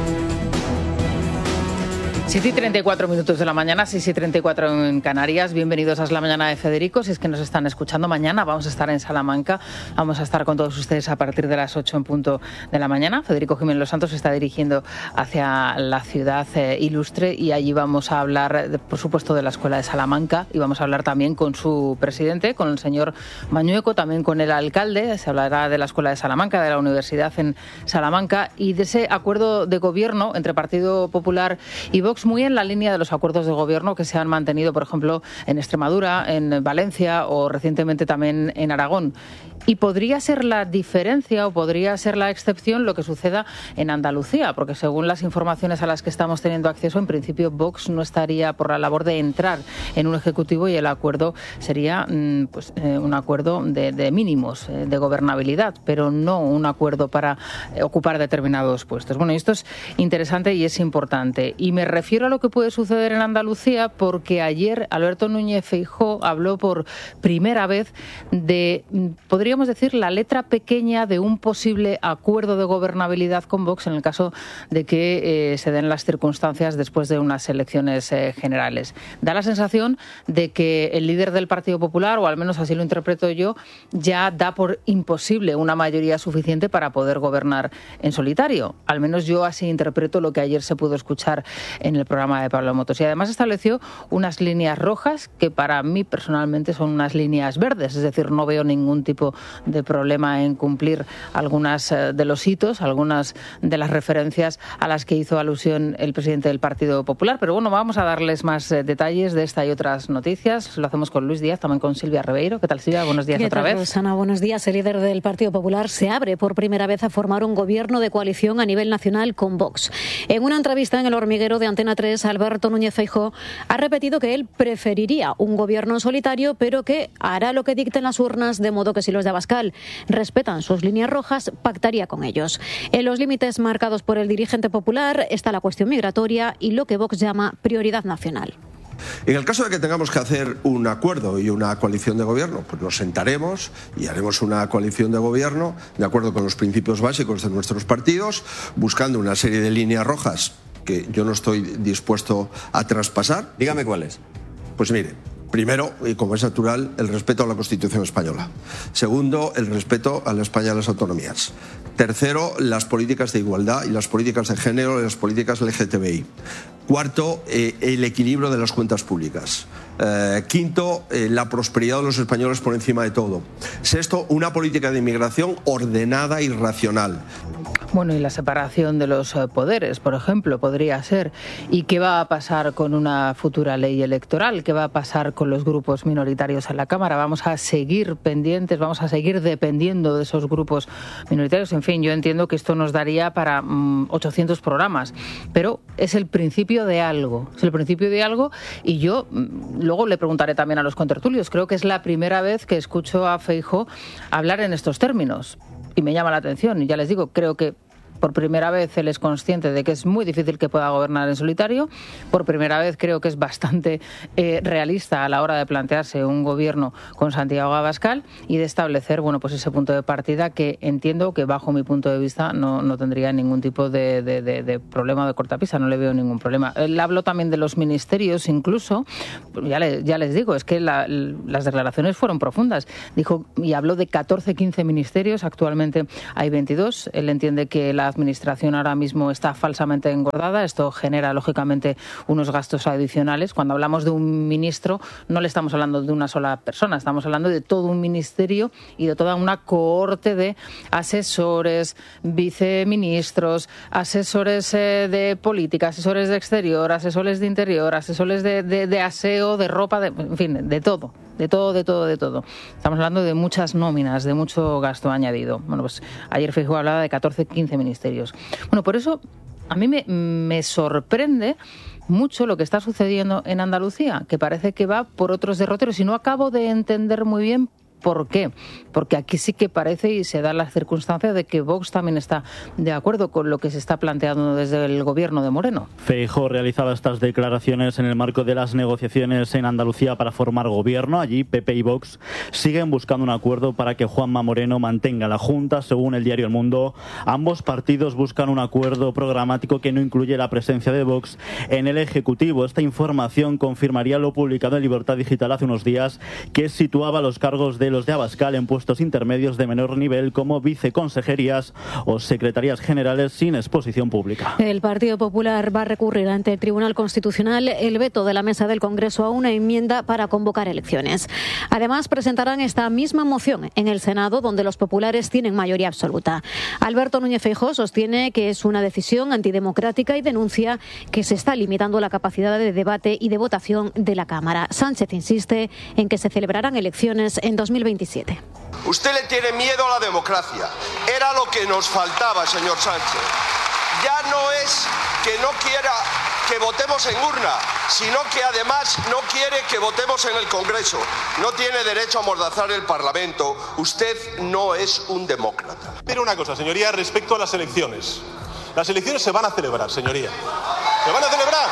siete y treinta y cuatro minutos de la mañana, seis y treinta y cuatro en Canarias. Bienvenidos a La Mañana de Federico. Si es que nos están escuchando, mañana vamos a estar en Salamanca. Vamos a estar con todos ustedes a partir de las ocho en punto de la mañana. Federico Jiménez Los Santos se está dirigiendo hacia la ciudad eh, ilustre y allí vamos a hablar, de, por supuesto, de la Escuela de Salamanca y vamos a hablar también con su presidente, con el señor Mañueco, también con el alcalde. Se hablará de la Escuela de Salamanca, de la Universidad en Salamanca y de ese acuerdo de gobierno entre Partido Popular y Vox, muy en la línea de los acuerdos de gobierno que se han mantenido, por ejemplo, en Extremadura, en Valencia o recientemente también en Aragón. Y podría ser la diferencia o podría ser la excepción lo que suceda en Andalucía, porque según las informaciones a las que estamos teniendo acceso, en principio Vox no estaría por la labor de entrar en un ejecutivo y el acuerdo sería pues, eh, un acuerdo de, de mínimos, eh, de gobernabilidad, pero no un acuerdo para eh, ocupar determinados puestos. Bueno, esto es interesante y es importante. Y me refiero a lo que puede suceder en Andalucía porque ayer Alberto Núñez Feijóo habló por primera vez de, podría podríamos decir, la letra pequeña de un posible acuerdo de gobernabilidad con Vox en el caso de que eh, se den las circunstancias después de unas elecciones eh, generales. Da la sensación de que el líder del Partido Popular, o al menos así lo interpreto yo, ya da por imposible una mayoría suficiente para poder gobernar en solitario. Al menos yo así interpreto lo que ayer se pudo escuchar en el programa de Pablo Motos. Y además estableció unas líneas rojas que para mí personalmente son unas líneas verdes, es decir, no veo ningún tipo de problema en cumplir algunas de los hitos, algunas de las referencias a las que hizo alusión el presidente del Partido Popular. Pero bueno, vamos a darles más detalles de esta y otras noticias. Lo hacemos con Luis Díaz, también con Silvia Ribeiro. ¿Qué tal, Silvia? Buenos días otra vez. Rosana, buenos días. El líder del Partido Popular se abre por primera vez a formar un gobierno de coalición a nivel nacional con Vox. En una entrevista en El Hormiguero de Antena tres, Alberto Núñez Feijóo ha repetido que él preferiría un gobierno en solitario, pero que hará lo que dicten las urnas, de modo que si los de Abascal respetan sus líneas rojas, pactaría con ellos. En los límites marcados por el dirigente popular está la cuestión migratoria y lo que Vox llama prioridad nacional. En el caso de que tengamos que hacer un acuerdo y una coalición de gobierno, pues nos sentaremos y haremos una coalición de gobierno de acuerdo con los principios básicos de nuestros partidos, buscando una serie de líneas rojas que yo no estoy dispuesto a traspasar. Dígame cuáles. Pues mire, primero, y como es natural, el respeto a la Constitución española. Segundo, el respeto a la España de las autonomías. Tercero, las políticas de igualdad y las políticas de género y las políticas L G T B I. Cuarto, eh, el equilibrio de las cuentas públicas. Eh, quinto, eh, la prosperidad de los españoles por encima de todo. Sexto, una política de inmigración ordenada y racional. Bueno, y la separación de los poderes, por ejemplo, podría ser. ¿Y qué va a pasar con una futura ley electoral? ¿Qué va a pasar con los grupos minoritarios en la Cámara? ¿Vamos a seguir pendientes, vamos a seguir dependiendo de esos grupos minoritarios? En fin, yo entiendo que esto nos daría para mmm, ochocientos programas, pero es el principio de algo, es el principio de algo y yo mmm, luego le preguntaré también a los contertulios. Creo que es la primera vez que escucho a Feijóo hablar en estos términos y me llama la atención. Y ya les digo, creo que por primera vez él es consciente de que es muy difícil que pueda gobernar en solitario. Por primera vez creo que es bastante eh, realista a la hora de plantearse un gobierno con Santiago Abascal y de establecer, bueno, pues ese punto de partida que entiendo que bajo mi punto de vista no, no tendría ningún tipo de, de, de, de problema de cortapisa, no le veo ningún problema. Él habló también de los ministerios incluso, ya, le, ya les digo, es que la, las declaraciones fueron profundas. Dijo y habló de catorce, quince ministerios, actualmente hay veintidós. Él entiende que la administración ahora mismo está falsamente engordada. Esto genera, lógicamente, unos gastos adicionales. Cuando hablamos de un ministro, no le estamos hablando de una sola persona, estamos hablando de todo un ministerio y de toda una cohorte de asesores, viceministros, asesores eh, de política, asesores de exterior, asesores de interior, asesores de, de, de aseo, de ropa, de, en fin, de todo. De todo, de todo, de todo. Estamos hablando de muchas nóminas, de mucho gasto añadido. Bueno, pues ayer Feijóo hablaba de catorce, quince ministerios. Bueno, por eso a mí me, me sorprende mucho lo que está sucediendo en Andalucía, que parece que va por otros derroteros y no acabo de entender muy bien ¿Por qué? Porque aquí sí que parece y se da la circunstancia de que Vox también está de acuerdo con lo que se está planteando desde el gobierno de Moreno. Feijóo realizaba estas declaraciones en el marco de las negociaciones en Andalucía para formar gobierno. Allí P P y Vox siguen buscando un acuerdo para que Juanma Moreno mantenga la Junta. Según el diario El Mundo, ambos partidos buscan un acuerdo programático que no incluye la presencia de Vox en el Ejecutivo. Esta información confirmaría lo publicado en Libertad Digital hace unos días, que situaba los cargos de los de Abascal en puestos intermedios de menor nivel como viceconsejerías o secretarías generales sin exposición pública. El Partido Popular va a recurrir ante el Tribunal Constitucional el veto de la mesa del Congreso a una enmienda para convocar elecciones. Además, presentarán esta misma moción en el Senado, donde los populares tienen mayoría absoluta. Alberto Núñez Feijóo sostiene que es una decisión antidemocrática y denuncia que se está limitando la capacidad de debate y de votación de la Cámara. Sánchez insiste en que se celebrarán elecciones en dos mil veintisiete. Usted le tiene miedo a la democracia. Era lo que nos faltaba, señor Sánchez. Ya no es que no quiera que votemos en urna, sino que además no quiere que votemos en el Congreso. No tiene derecho a amordazar el Parlamento. Usted no es un demócrata. Pero una cosa, señoría, respecto a las elecciones. Las elecciones se van a celebrar, señoría. ¡Se van a celebrar!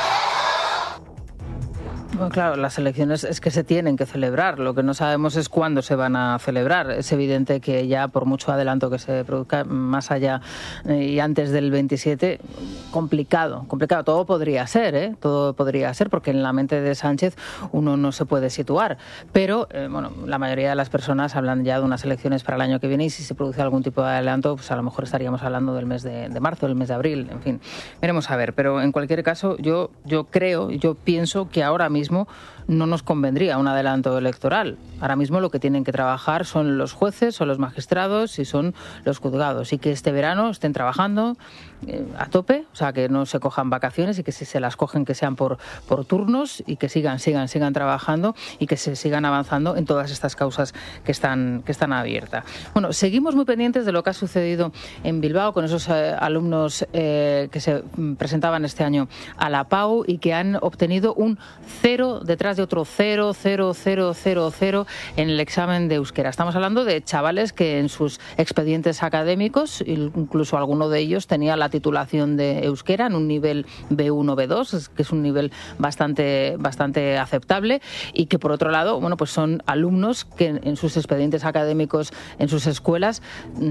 Bueno, claro, las elecciones es que se tienen que celebrar. Lo que no sabemos es cuándo se van a celebrar. Es evidente que ya por mucho adelanto que se produzca más allá eh, y antes del veintisiete, complicado, complicado. Todo podría ser, ¿eh? Todo podría ser, porque en la mente de Sánchez uno no se puede situar. Pero, eh, bueno, la mayoría de las personas hablan ya de unas elecciones para el año que viene y si se produce algún tipo de adelanto, pues a lo mejor estaríamos hablando del mes de, de marzo, del mes de abril, en fin. Veremos a ver. Pero en cualquier caso, yo, yo creo, yo pienso que ahora mismo mismo no nos convendría un adelanto electoral. Ahora mismo lo que tienen que trabajar son los jueces, son los magistrados y son los juzgados. Y que este verano estén trabajando eh, a tope, o sea, que no se cojan vacaciones y que si se las cogen que sean por, por turnos y que sigan, sigan, sigan trabajando y que se sigan avanzando en todas estas causas que están, que están abiertas. Bueno, seguimos muy pendientes de lo que ha sucedido en Bilbao con esos eh, alumnos eh, que se presentaban este año a la PAU y que han obtenido un cero detrás de otro cero, cero, cero, cero, cero en el examen de euskera. Estamos hablando de chavales que en sus expedientes académicos, incluso alguno de ellos tenía la titulación de euskera en un nivel B uno, B dos, que es un nivel bastante, bastante aceptable, y que por otro lado, bueno, pues son alumnos que en sus expedientes académicos, en sus escuelas,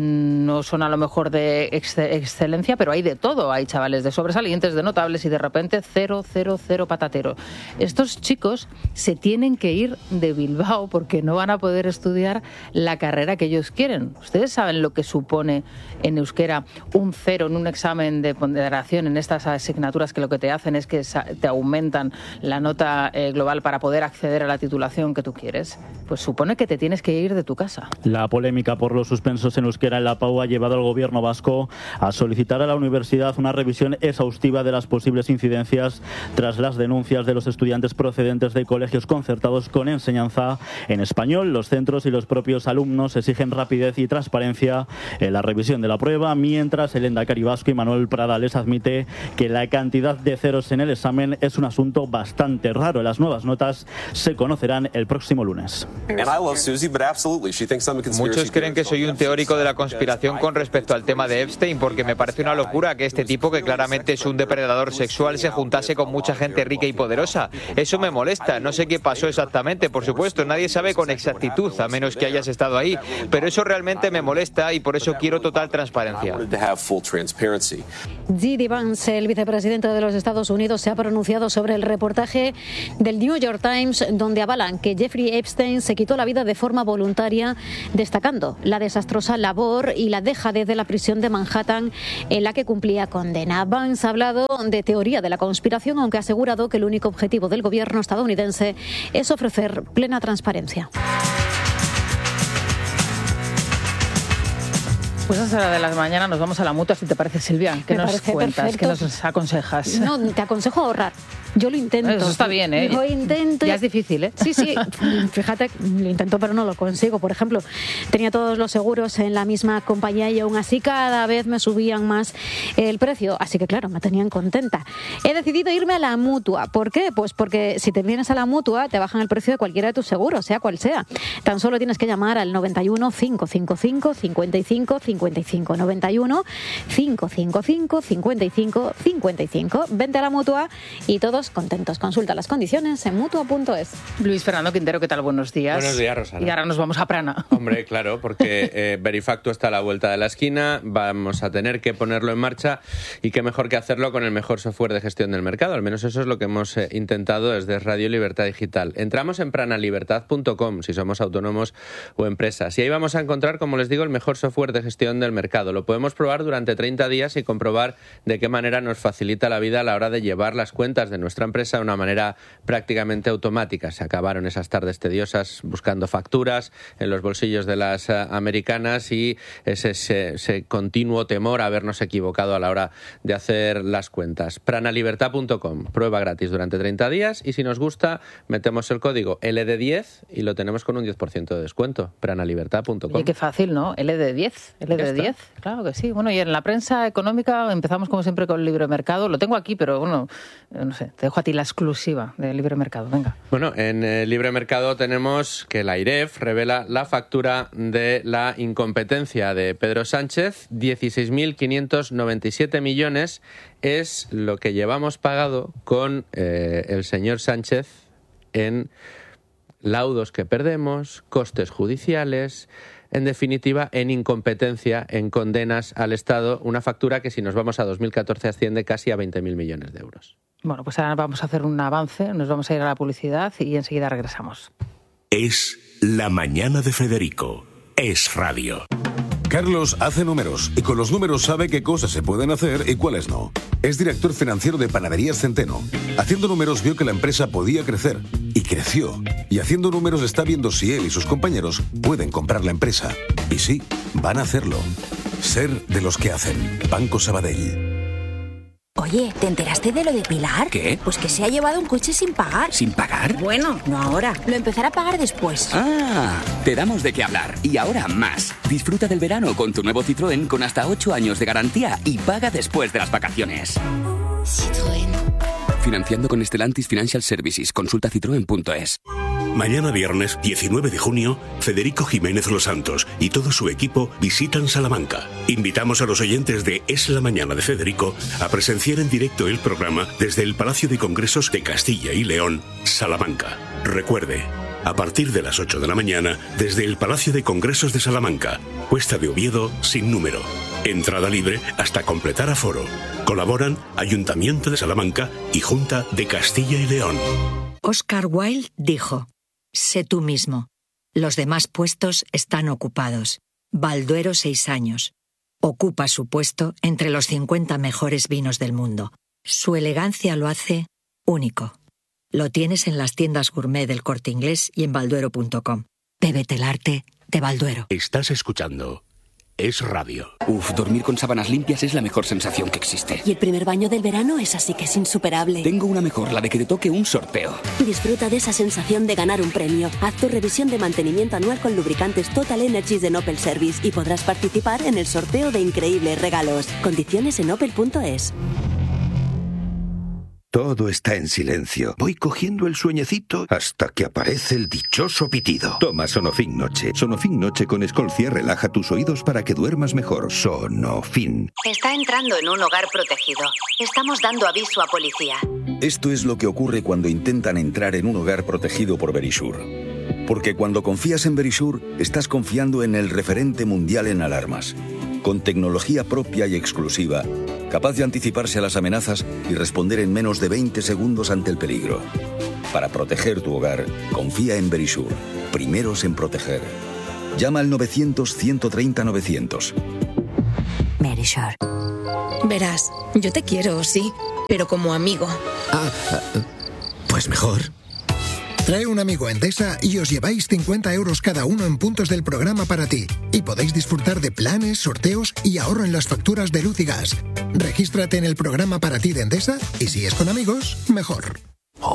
no son a lo mejor de ex excelencia, pero hay de todo. Hay chavales de sobresalientes, de notables y de repente cero, cero, cero patatero. Estos chicos se tienen que ir de Bilbao porque no van a poder estudiar la carrera que ellos quieren. ¿Ustedes saben lo que supone en euskera un cero en un examen de ponderación en estas asignaturas, que lo que te hacen es que te aumentan la nota eh, global para poder acceder a la titulación que tú quieres? Pues supone que te tienes que ir de tu casa. La polémica por los suspensos en euskera en la PAU ha llevado al gobierno vasco a solicitar a la universidad una revisión exhaustiva de las posibles incidencias tras las denuncias de los estudiantes procedentes de colegios concertados con enseñanza en español. Los centros y los propios alumnos exigen rapidez y transparencia en la revisión de la prueba, mientras el lehendakari vasco Imanol Prada les admite que la cantidad de ceros en el examen es un asunto bastante raro. Las nuevas notas se conocerán el próximo lunes. Muchos creen que soy un teórico de la conspiración con respecto al tema de Epstein, porque me parece una locura que este tipo, que claramente es un depredador sexual, se juntase con mucha gente rica y poderosa. Eso me molesta. No sé qué pasó exactamente, por supuesto, nadie sabe con exactitud, a menos que hayas estado ahí, pero eso realmente me molesta y por eso quiero total transparencia. J D Vance, el vicepresidente de los Estados Unidos, se ha pronunciado sobre el reportaje del New York Times donde avalan que Jeffrey Epstein se quitó la vida de forma voluntaria, destacando la desastrosa labor y la dejadez de la prisión de Manhattan en la que cumplía condena. Vance ha hablado de teoría de la conspiración, aunque ha asegurado que el único objetivo del gobierno estadounidense es ofrecer plena transparencia. Pues a esa hora de las mañanas nos vamos a la mutua, si te parece, Silvia. ¿Qué nos cuentas? Perfecto. ¿Qué nos aconsejas? No, te aconsejo ahorrar. Yo lo intento. Eso está bien, ¿eh? Lo intento. Ya es difícil, ¿eh? Sí, sí. Fíjate, lo intento, pero no lo consigo. Por ejemplo, tenía todos los seguros en la misma compañía y aún así cada vez me subían más el precio. Así que, claro, me tenían contenta. He decidido irme a la Mutua. ¿Por qué? Pues porque si te vienes a la Mutua, te bajan el precio de cualquiera de tus seguros, sea cual sea. Tan solo tienes que llamar al noventa y uno, cinco cinco cinco, cincuenta y cinco cincuenta y cinco. noventa y uno, cinco cinco cinco, cincuenta y cinco cincuenta y cinco. Vente a la Mutua y todos contentos. Consulta las condiciones en mutua punto es. Luis Fernando Quintero, ¿qué tal? Buenos días. Buenos días, Rosana. Y ahora nos vamos a Prana. Hombre, claro, porque eh, Verifactu está a la vuelta de la esquina, vamos a tener que ponerlo en marcha y qué mejor que hacerlo con el mejor software de gestión del mercado. Al menos eso es lo que hemos eh, intentado desde Radio Libertad Digital. Entramos en pranalibertad punto com si somos autónomos o empresas y ahí vamos a encontrar, como les digo, el mejor software de gestión del mercado. Lo podemos probar durante treinta días y comprobar de qué manera nos facilita la vida a la hora de llevar las cuentas de nuestra empresa de una manera prácticamente automática. Se acabaron esas tardes tediosas buscando facturas en los bolsillos de las uh, americanas y ese, ese, ese continuo temor a habernos equivocado a la hora de hacer las cuentas. pranalibertad punto com, prueba gratis durante treinta días y si nos gusta metemos el código L D diez y lo tenemos con un diez por ciento de descuento. pranalibertad punto com. Oye, qué fácil, ¿no? L D diez, L D diez, claro que sí. Bueno, y en la prensa económica empezamos como siempre con el libre mercado. Lo tengo aquí, pero bueno, no sé, te dejo a ti la exclusiva del libre mercado. Venga. Bueno, en el libre mercado tenemos que la AIREF revela la factura de la incompetencia de Pedro Sánchez. dieciséis mil quinientos noventa y siete millones es lo que llevamos pagado con eh, el señor Sánchez en laudos que perdemos, costes judiciales, en definitiva, en incompetencia, en condenas al Estado, una factura que si nos vamos a dos mil catorce asciende casi a veinte mil millones de euros. Bueno, pues ahora vamos a hacer un avance, nos vamos a ir a la publicidad y enseguida regresamos. Es La Mañana de Federico. Es radio. Carlos hace números y con los números sabe qué cosas se pueden hacer y cuáles no. Es director financiero de Panaderías Centeno. Haciendo números vio que la empresa podía crecer y creció. Y haciendo números está viendo si él y sus compañeros pueden comprar la empresa. Y sí, van a hacerlo. Ser de los que hacen. Banco Sabadell. Oye, ¿te enteraste de lo de Pilar? ¿Qué? Pues que se ha llevado un coche sin pagar. ¿Sin pagar? Bueno, no ahora. Lo empezará a pagar después. Ah, te damos de qué hablar. Y ahora más. Disfruta del verano con tu nuevo Citroën con hasta ocho años de garantía y paga después de las vacaciones. Citroën. Financiando con Stellantis Financial Services. Consulta citroen punto es. Mañana viernes diecinueve de junio, Federico Jiménez Los Santos y todo su equipo visitan Salamanca. Invitamos a los oyentes de Es la Mañana de Federico a presenciar en directo el programa desde el Palacio de Congresos de Castilla y León, Salamanca. Recuerde, a partir de las ocho de la mañana, desde el Palacio de Congresos de Salamanca, Cuesta de Oviedo sin número. Entrada libre hasta completar aforo. Colaboran Ayuntamiento de Salamanca y Junta de Castilla y León. Oscar Wilde dijo: sé tú mismo. Los demás puestos están ocupados. Balduero seis años. Ocupa su puesto entre los cincuenta mejores vinos del mundo. Su elegancia lo hace único. Lo tienes en las tiendas gourmet del Corte Inglés y en balduero punto com. Bébete el arte de Balduero. Estás escuchando Es Radio. Uf, dormir con sábanas limpias es la mejor sensación que existe. Y el primer baño del verano es así que es insuperable. Tengo una mejor, la de que te toque un sorteo. Disfruta de esa sensación de ganar un premio. Haz tu revisión de mantenimiento anual con lubricantes Total Energies de Opel Service y podrás participar en el sorteo de increíbles regalos. Condiciones en opel punto es. Todo está en silencio. Voy cogiendo el sueñecito hasta que aparece el dichoso pitido. Toma Sonofin Noche. Sonofin Noche con Escolcia relaja tus oídos para que duermas mejor. Sonofin. Está entrando en un hogar protegido. Estamos dando aviso a policía. Esto es lo que ocurre cuando intentan entrar en un hogar protegido por Verisure. Porque cuando confías en Verisure, estás confiando en el referente mundial en alarmas. Con tecnología propia y exclusiva, capaz de anticiparse a las amenazas y responder en menos de veinte segundos ante el peligro. Para proteger tu hogar, confía en Verisure. Primeros en proteger. Llama al novecientos, ciento treinta, novecientos. Verisure. Verás, yo te quiero, sí, pero como amigo. Ah, pues mejor. Trae un amigo a Endesa y os lleváis cincuenta euros cada uno en puntos del programa para ti. Y podéis disfrutar de planes, sorteos y ahorro en las facturas de luz y gas. Regístrate en el programa para ti de Endesa y si es con amigos, mejor.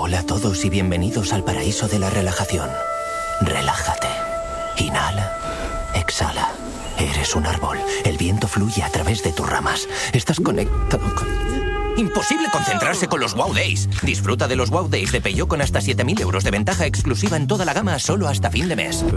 Hola a todos y bienvenidos al paraíso de la relajación. Relájate. Inhala. Exhala. Eres un árbol. El viento fluye a través de tus ramas. Estás conectado con... Imposible concentrarse con los Wow Days. Disfruta de los Wow Days de Peugeot con hasta siete mil euros de ventaja exclusiva en toda la gama solo hasta fin de mes.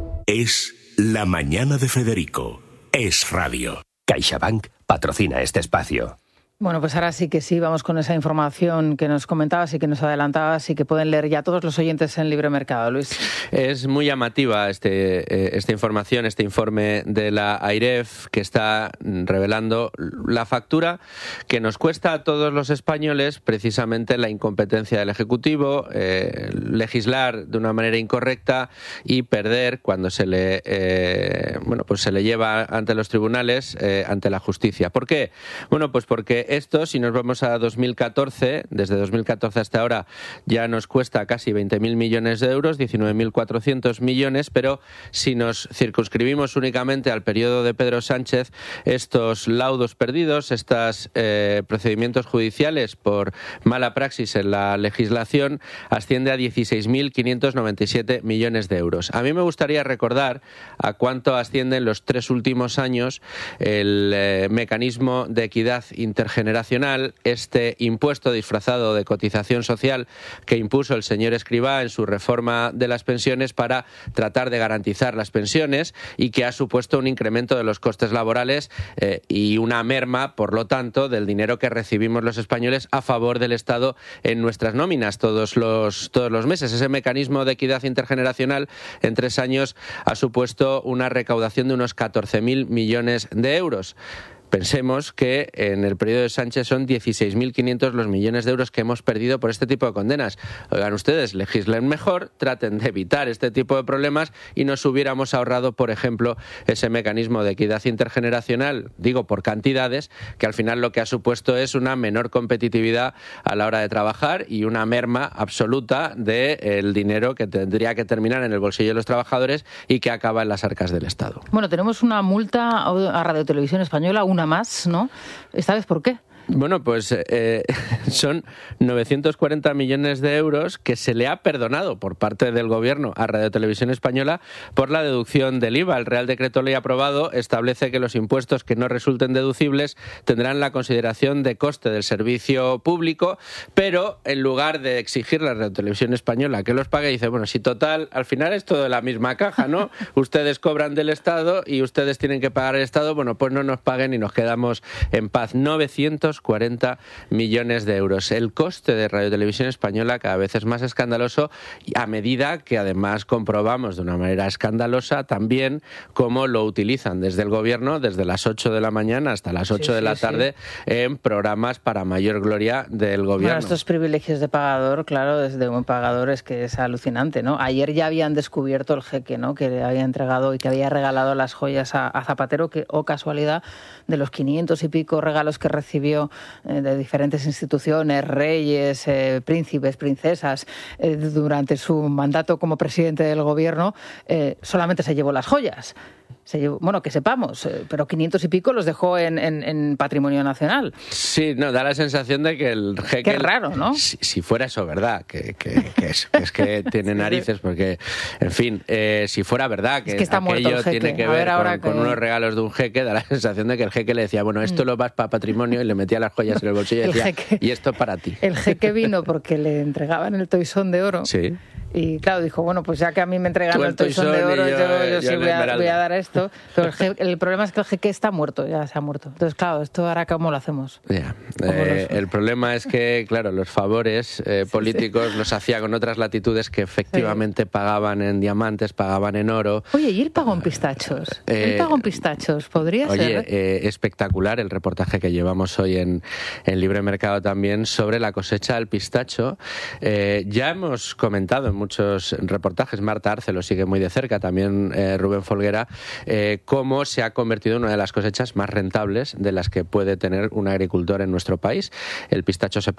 Es La Mañana de Federico. Es radio. CaixaBank patrocina este espacio. Bueno, pues ahora sí que sí, vamos con esa información que nos comentabas y que nos adelantabas y que pueden leer ya todos los oyentes en Libre Mercado, Luis. Es muy llamativa este, esta información, este informe de la AIREF que está revelando la factura que nos cuesta a todos los españoles precisamente la incompetencia del Ejecutivo, eh, legislar de una manera incorrecta y perder cuando se le, eh, bueno, pues se le lleva ante los tribunales, eh, ante la justicia. ¿Por qué? Bueno, pues porque esto, si nos vamos a dos mil catorce, desde dos mil catorce hasta ahora ya nos cuesta casi veinte mil millones de euros, diecinueve mil cuatrocientos millones, pero si nos circunscribimos únicamente al periodo de Pedro Sánchez, estos laudos perdidos, estos eh, procedimientos judiciales por mala praxis en la legislación, asciende a dieciséis mil quinientos noventa y siete millones de euros. A mí me gustaría recordar a cuánto asciende en los tres últimos años el eh, mecanismo de equidad intergeneracional generacional, este impuesto disfrazado de cotización social que impuso el señor Escrivá en su reforma de las pensiones para tratar de garantizar las pensiones y que ha supuesto un incremento de los costes laborales eh, y una merma, por lo tanto, del dinero que recibimos los españoles a favor del Estado en nuestras nóminas todos los, todos los meses. Ese mecanismo de equidad intergeneracional en tres años ha supuesto una recaudación de unos catorce mil millones de euros. Pensemos que en el periodo de Sánchez son dieciséis mil quinientos los millones de euros que hemos perdido por este tipo de condenas. Oigan ustedes, legislen mejor, traten de evitar este tipo de problemas y nos hubiéramos ahorrado, por ejemplo, ese mecanismo de equidad intergeneracional, digo por cantidades, que al final lo que ha supuesto es una menor competitividad a la hora de trabajar y una merma absoluta del dinero que tendría que terminar en el bolsillo de los trabajadores y que acaba en las arcas del Estado. Bueno, tenemos una multa a Radio Televisión Española, una más, ¿no? ¿Esta vez por qué? Bueno, pues eh, son novecientos cuarenta millones de euros que se le ha perdonado por parte del Gobierno a Radio Televisión Española por la deducción del I V A. El Real Decreto Ley aprobado establece que los impuestos que no resulten deducibles tendrán la consideración de coste del servicio público, pero en lugar de exigirle a Radio Televisión Española que los pague, dice, bueno, si total, al final es todo de la misma caja, ¿no? Ustedes cobran del Estado y ustedes tienen que pagar el Estado, bueno, pues no nos paguen y nos quedamos en paz. novecientos cuarenta millones de euros. El coste de Radio Televisión Española cada vez es más escandaloso a medida que además comprobamos de una manera escandalosa también cómo lo utilizan desde el Gobierno desde las ocho de la mañana hasta las ocho sí, de la sí, tarde sí. en programas para mayor gloria del Gobierno. Bueno, estos privilegios de pagador, claro, desde un pagador es que es alucinante, ¿no? Ayer ya habían descubierto el jeque, ¿no? Que le había entregado y que había regalado las joyas a, a Zapatero, que, oh casualidad, de los quinientos y pico regalos que recibió de diferentes instituciones, reyes, eh, príncipes, princesas, eh, durante su mandato como presidente del Gobierno, eh, solamente se llevó las joyas. Se llevó, bueno, que sepamos, eh, pero quinientos y pico los dejó en, en, en Patrimonio Nacional. Sí, no, da la sensación de que el jeque... Qué raro, ¿no? Si, si fuera eso verdad, que, que, que, es, que es que tiene narices, porque, en fin, eh, si fuera verdad que, es que está aquello tiene que ver, ver con, que... con unos regalos de un jeque, da la sensación de que el jeque le decía, bueno, esto lo vas para Patrimonio, y le metía las joyas en el bolsillo y decía, jeque, y esto para ti. El jeque vino porque le entregaban el toisón de oro. Sí. Y claro, dijo, bueno, pues ya que a mí me entregan el toisón de oro, yo, yo, yo sí voy a, voy a dar esto. Pero el, jeque, el problema es que el jeque está muerto, ya se ha muerto. Entonces, claro, esto ahora ¿cómo lo hacemos? Yeah. Eh, los... El problema es que, claro, los favores eh, políticos sí, sí. los hacía con otras latitudes que efectivamente sí. pagaban en diamantes, pagaban en oro. Oye, ¿y él pagó en pistachos? Eh, ¿Él pagó en pistachos? ¿Podría oye, ser? Oye, eh, espectacular el reportaje que llevamos hoy en, en Libre Mercado también sobre la cosecha del pistacho. Eh, ya hemos comentado en muchos reportajes, reportajes, Marta Arce lo sigue muy de cerca, también eh, Rubén Folguera, eh, cómo se ha convertido en una de las cosechas más rentables de las que puede tener un agricultor en nuestro país. El pistacho se